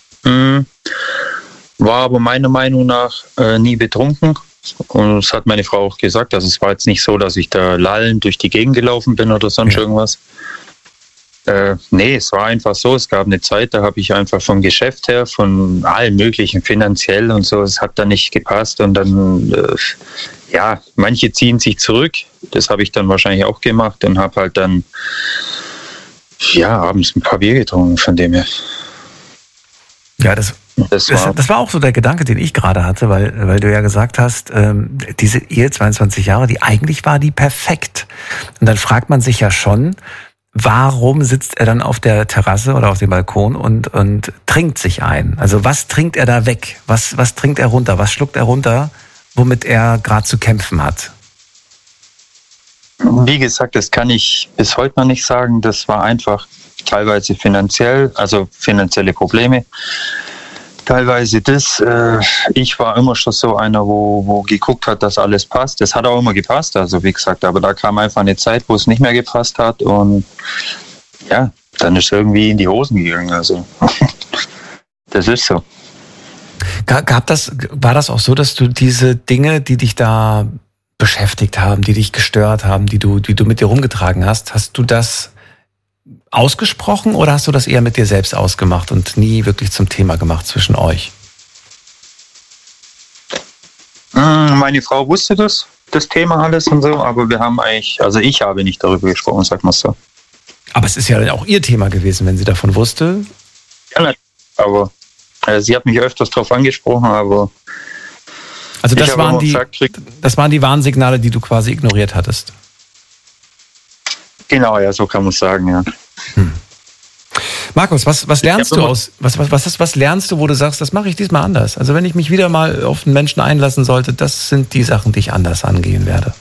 [SPEAKER 9] war aber meiner Meinung nach nie betrunken. Und das hat meine Frau auch gesagt. Also es war jetzt nicht so, dass ich da lallend durch die Gegend gelaufen bin oder sonst irgendwas. Nee, es war einfach so, es gab eine Zeit, da habe ich einfach vom Geschäft her, von allem möglichen, finanziell und so, es hat dann nicht gepasst und dann, ja, manche ziehen sich zurück, das habe ich dann wahrscheinlich auch gemacht und habe halt dann, ja, abends ein paar Bier getrunken, von dem her.
[SPEAKER 3] Ja, das war auch so der Gedanke, den ich gerade hatte, weil du ja gesagt hast, diese Ehe, 22 Jahre, eigentlich war die perfekt. Und dann fragt man sich ja schon, warum sitzt er dann auf der Terrasse oder auf dem Balkon und trinkt sich ein? Also was trinkt er da weg? Was trinkt er runter? Was schluckt er runter, womit er gerade zu kämpfen hat?
[SPEAKER 9] Wie gesagt, das kann ich bis heute noch nicht sagen. Das war einfach teilweise finanziell, also finanzielle Probleme. Teilweise das. Ich war immer schon so einer, wo geguckt hat, dass alles passt. Das hat auch immer gepasst, also wie gesagt, aber da kam einfach eine Zeit, wo es nicht mehr gepasst hat und ja, dann ist es irgendwie in die Hosen gegangen. Also das ist so.
[SPEAKER 3] War das auch so, dass du diese Dinge, die dich da beschäftigt haben, die dich gestört haben, die du mit dir rumgetragen hast du das ausgesprochen oder hast du das eher mit dir selbst ausgemacht und nie wirklich zum Thema gemacht zwischen euch?
[SPEAKER 9] Meine Frau wusste das Thema alles und so, aber wir haben ich habe nicht darüber gesprochen, sag mal so.
[SPEAKER 3] Aber es ist ja dann auch ihr Thema gewesen, wenn sie davon wusste.
[SPEAKER 9] Ja, aber sie hat mich öfters darauf angesprochen, aber
[SPEAKER 3] also das waren die Warnsignale, die du quasi ignoriert hattest.
[SPEAKER 9] Genau, ja, so kann man sagen, ja.
[SPEAKER 3] Markus, was lernst du was lernst du, wo du sagst, das mache ich diesmal anders? Also wenn ich mich wieder mal auf einen Menschen einlassen sollte, das sind die Sachen, die ich anders angehen werde.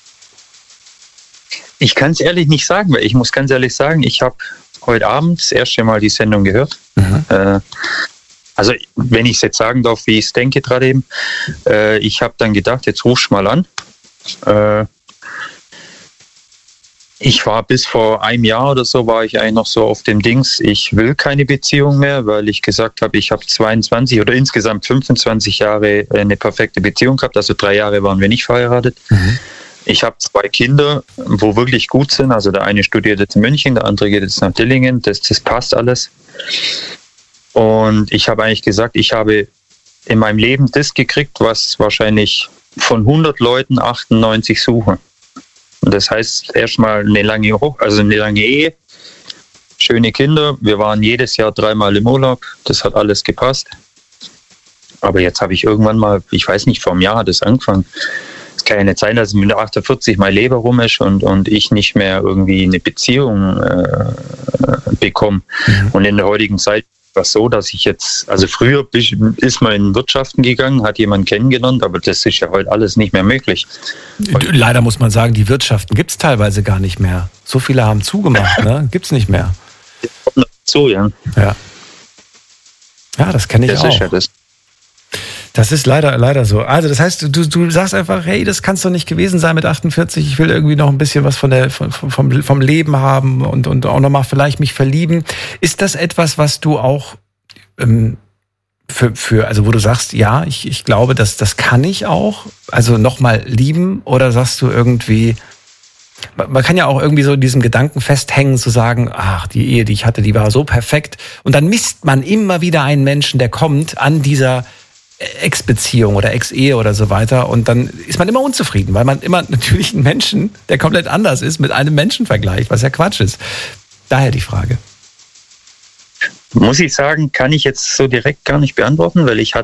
[SPEAKER 9] Ich kann es ehrlich nicht sagen, weil ich muss ganz ehrlich sagen, ich habe heute Abend das erste Mal die Sendung gehört. Also wenn ich es jetzt sagen darf, wie ich es denke gerade eben, ich habe dann gedacht, jetzt rufst du mal an. Ich war bis vor einem Jahr oder so, war ich eigentlich noch so auf dem Dings, ich will keine Beziehung mehr, weil ich gesagt habe, ich habe 22 oder insgesamt 25 Jahre eine perfekte Beziehung gehabt, also 3 Jahre waren wir nicht verheiratet. Ich habe 2 Kinder, wo wirklich gut sind, also der eine studiert jetzt in München, der andere geht jetzt nach Dillingen, das passt alles. Und ich habe eigentlich gesagt, ich habe in meinem Leben das gekriegt, was wahrscheinlich von 100 Leuten 98 suchen. Und das heißt erstmal eine lange Ehe, schöne Kinder. Wir waren jedes Jahr 3-mal im Urlaub. Das hat alles gepasst. Aber jetzt habe ich irgendwann mal, ich weiß nicht, vor einem Jahr hat es angefangen. Es kann ja nicht sein, dass mit 48 mein Leber rum ist und ich nicht mehr irgendwie eine Beziehung bekomme. Und in der heutigen Zeit war es so, dass ich jetzt, also früher ist man in Wirtschaften gegangen, hat jemanden kennengelernt, aber das ist ja heute alles nicht mehr möglich.
[SPEAKER 3] Leider muss man sagen, die Wirtschaften gibt es teilweise gar nicht mehr. So viele haben zugemacht, ne? Gibt es nicht mehr.
[SPEAKER 9] So, ja.
[SPEAKER 3] Ja, das kenne ich auch. Ist ja das. Das ist leider so. Also das heißt, du sagst einfach, hey, das kann es doch nicht gewesen sein mit 48. Ich will irgendwie noch ein bisschen was vom Leben haben und auch nochmal vielleicht mich verlieben. Ist das etwas, was du auch also wo du sagst, ja, ich glaube, das kann ich auch, also nochmal lieben, oder sagst du irgendwie, man kann ja auch irgendwie so in diesem Gedanken festhängen, zu sagen, ach, die Ehe, die ich hatte, die war so perfekt, und dann misst man immer wieder einen Menschen, der kommt an dieser Ex-Beziehung oder Ex-Ehe oder so weiter. Und dann ist man immer unzufrieden, weil man immer natürlich einen Menschen, der komplett anders ist, mit einem Menschen vergleicht, was ja Quatsch ist. Daher die Frage.
[SPEAKER 9] Muss ich sagen, kann ich jetzt so direkt gar nicht beantworten, weil ich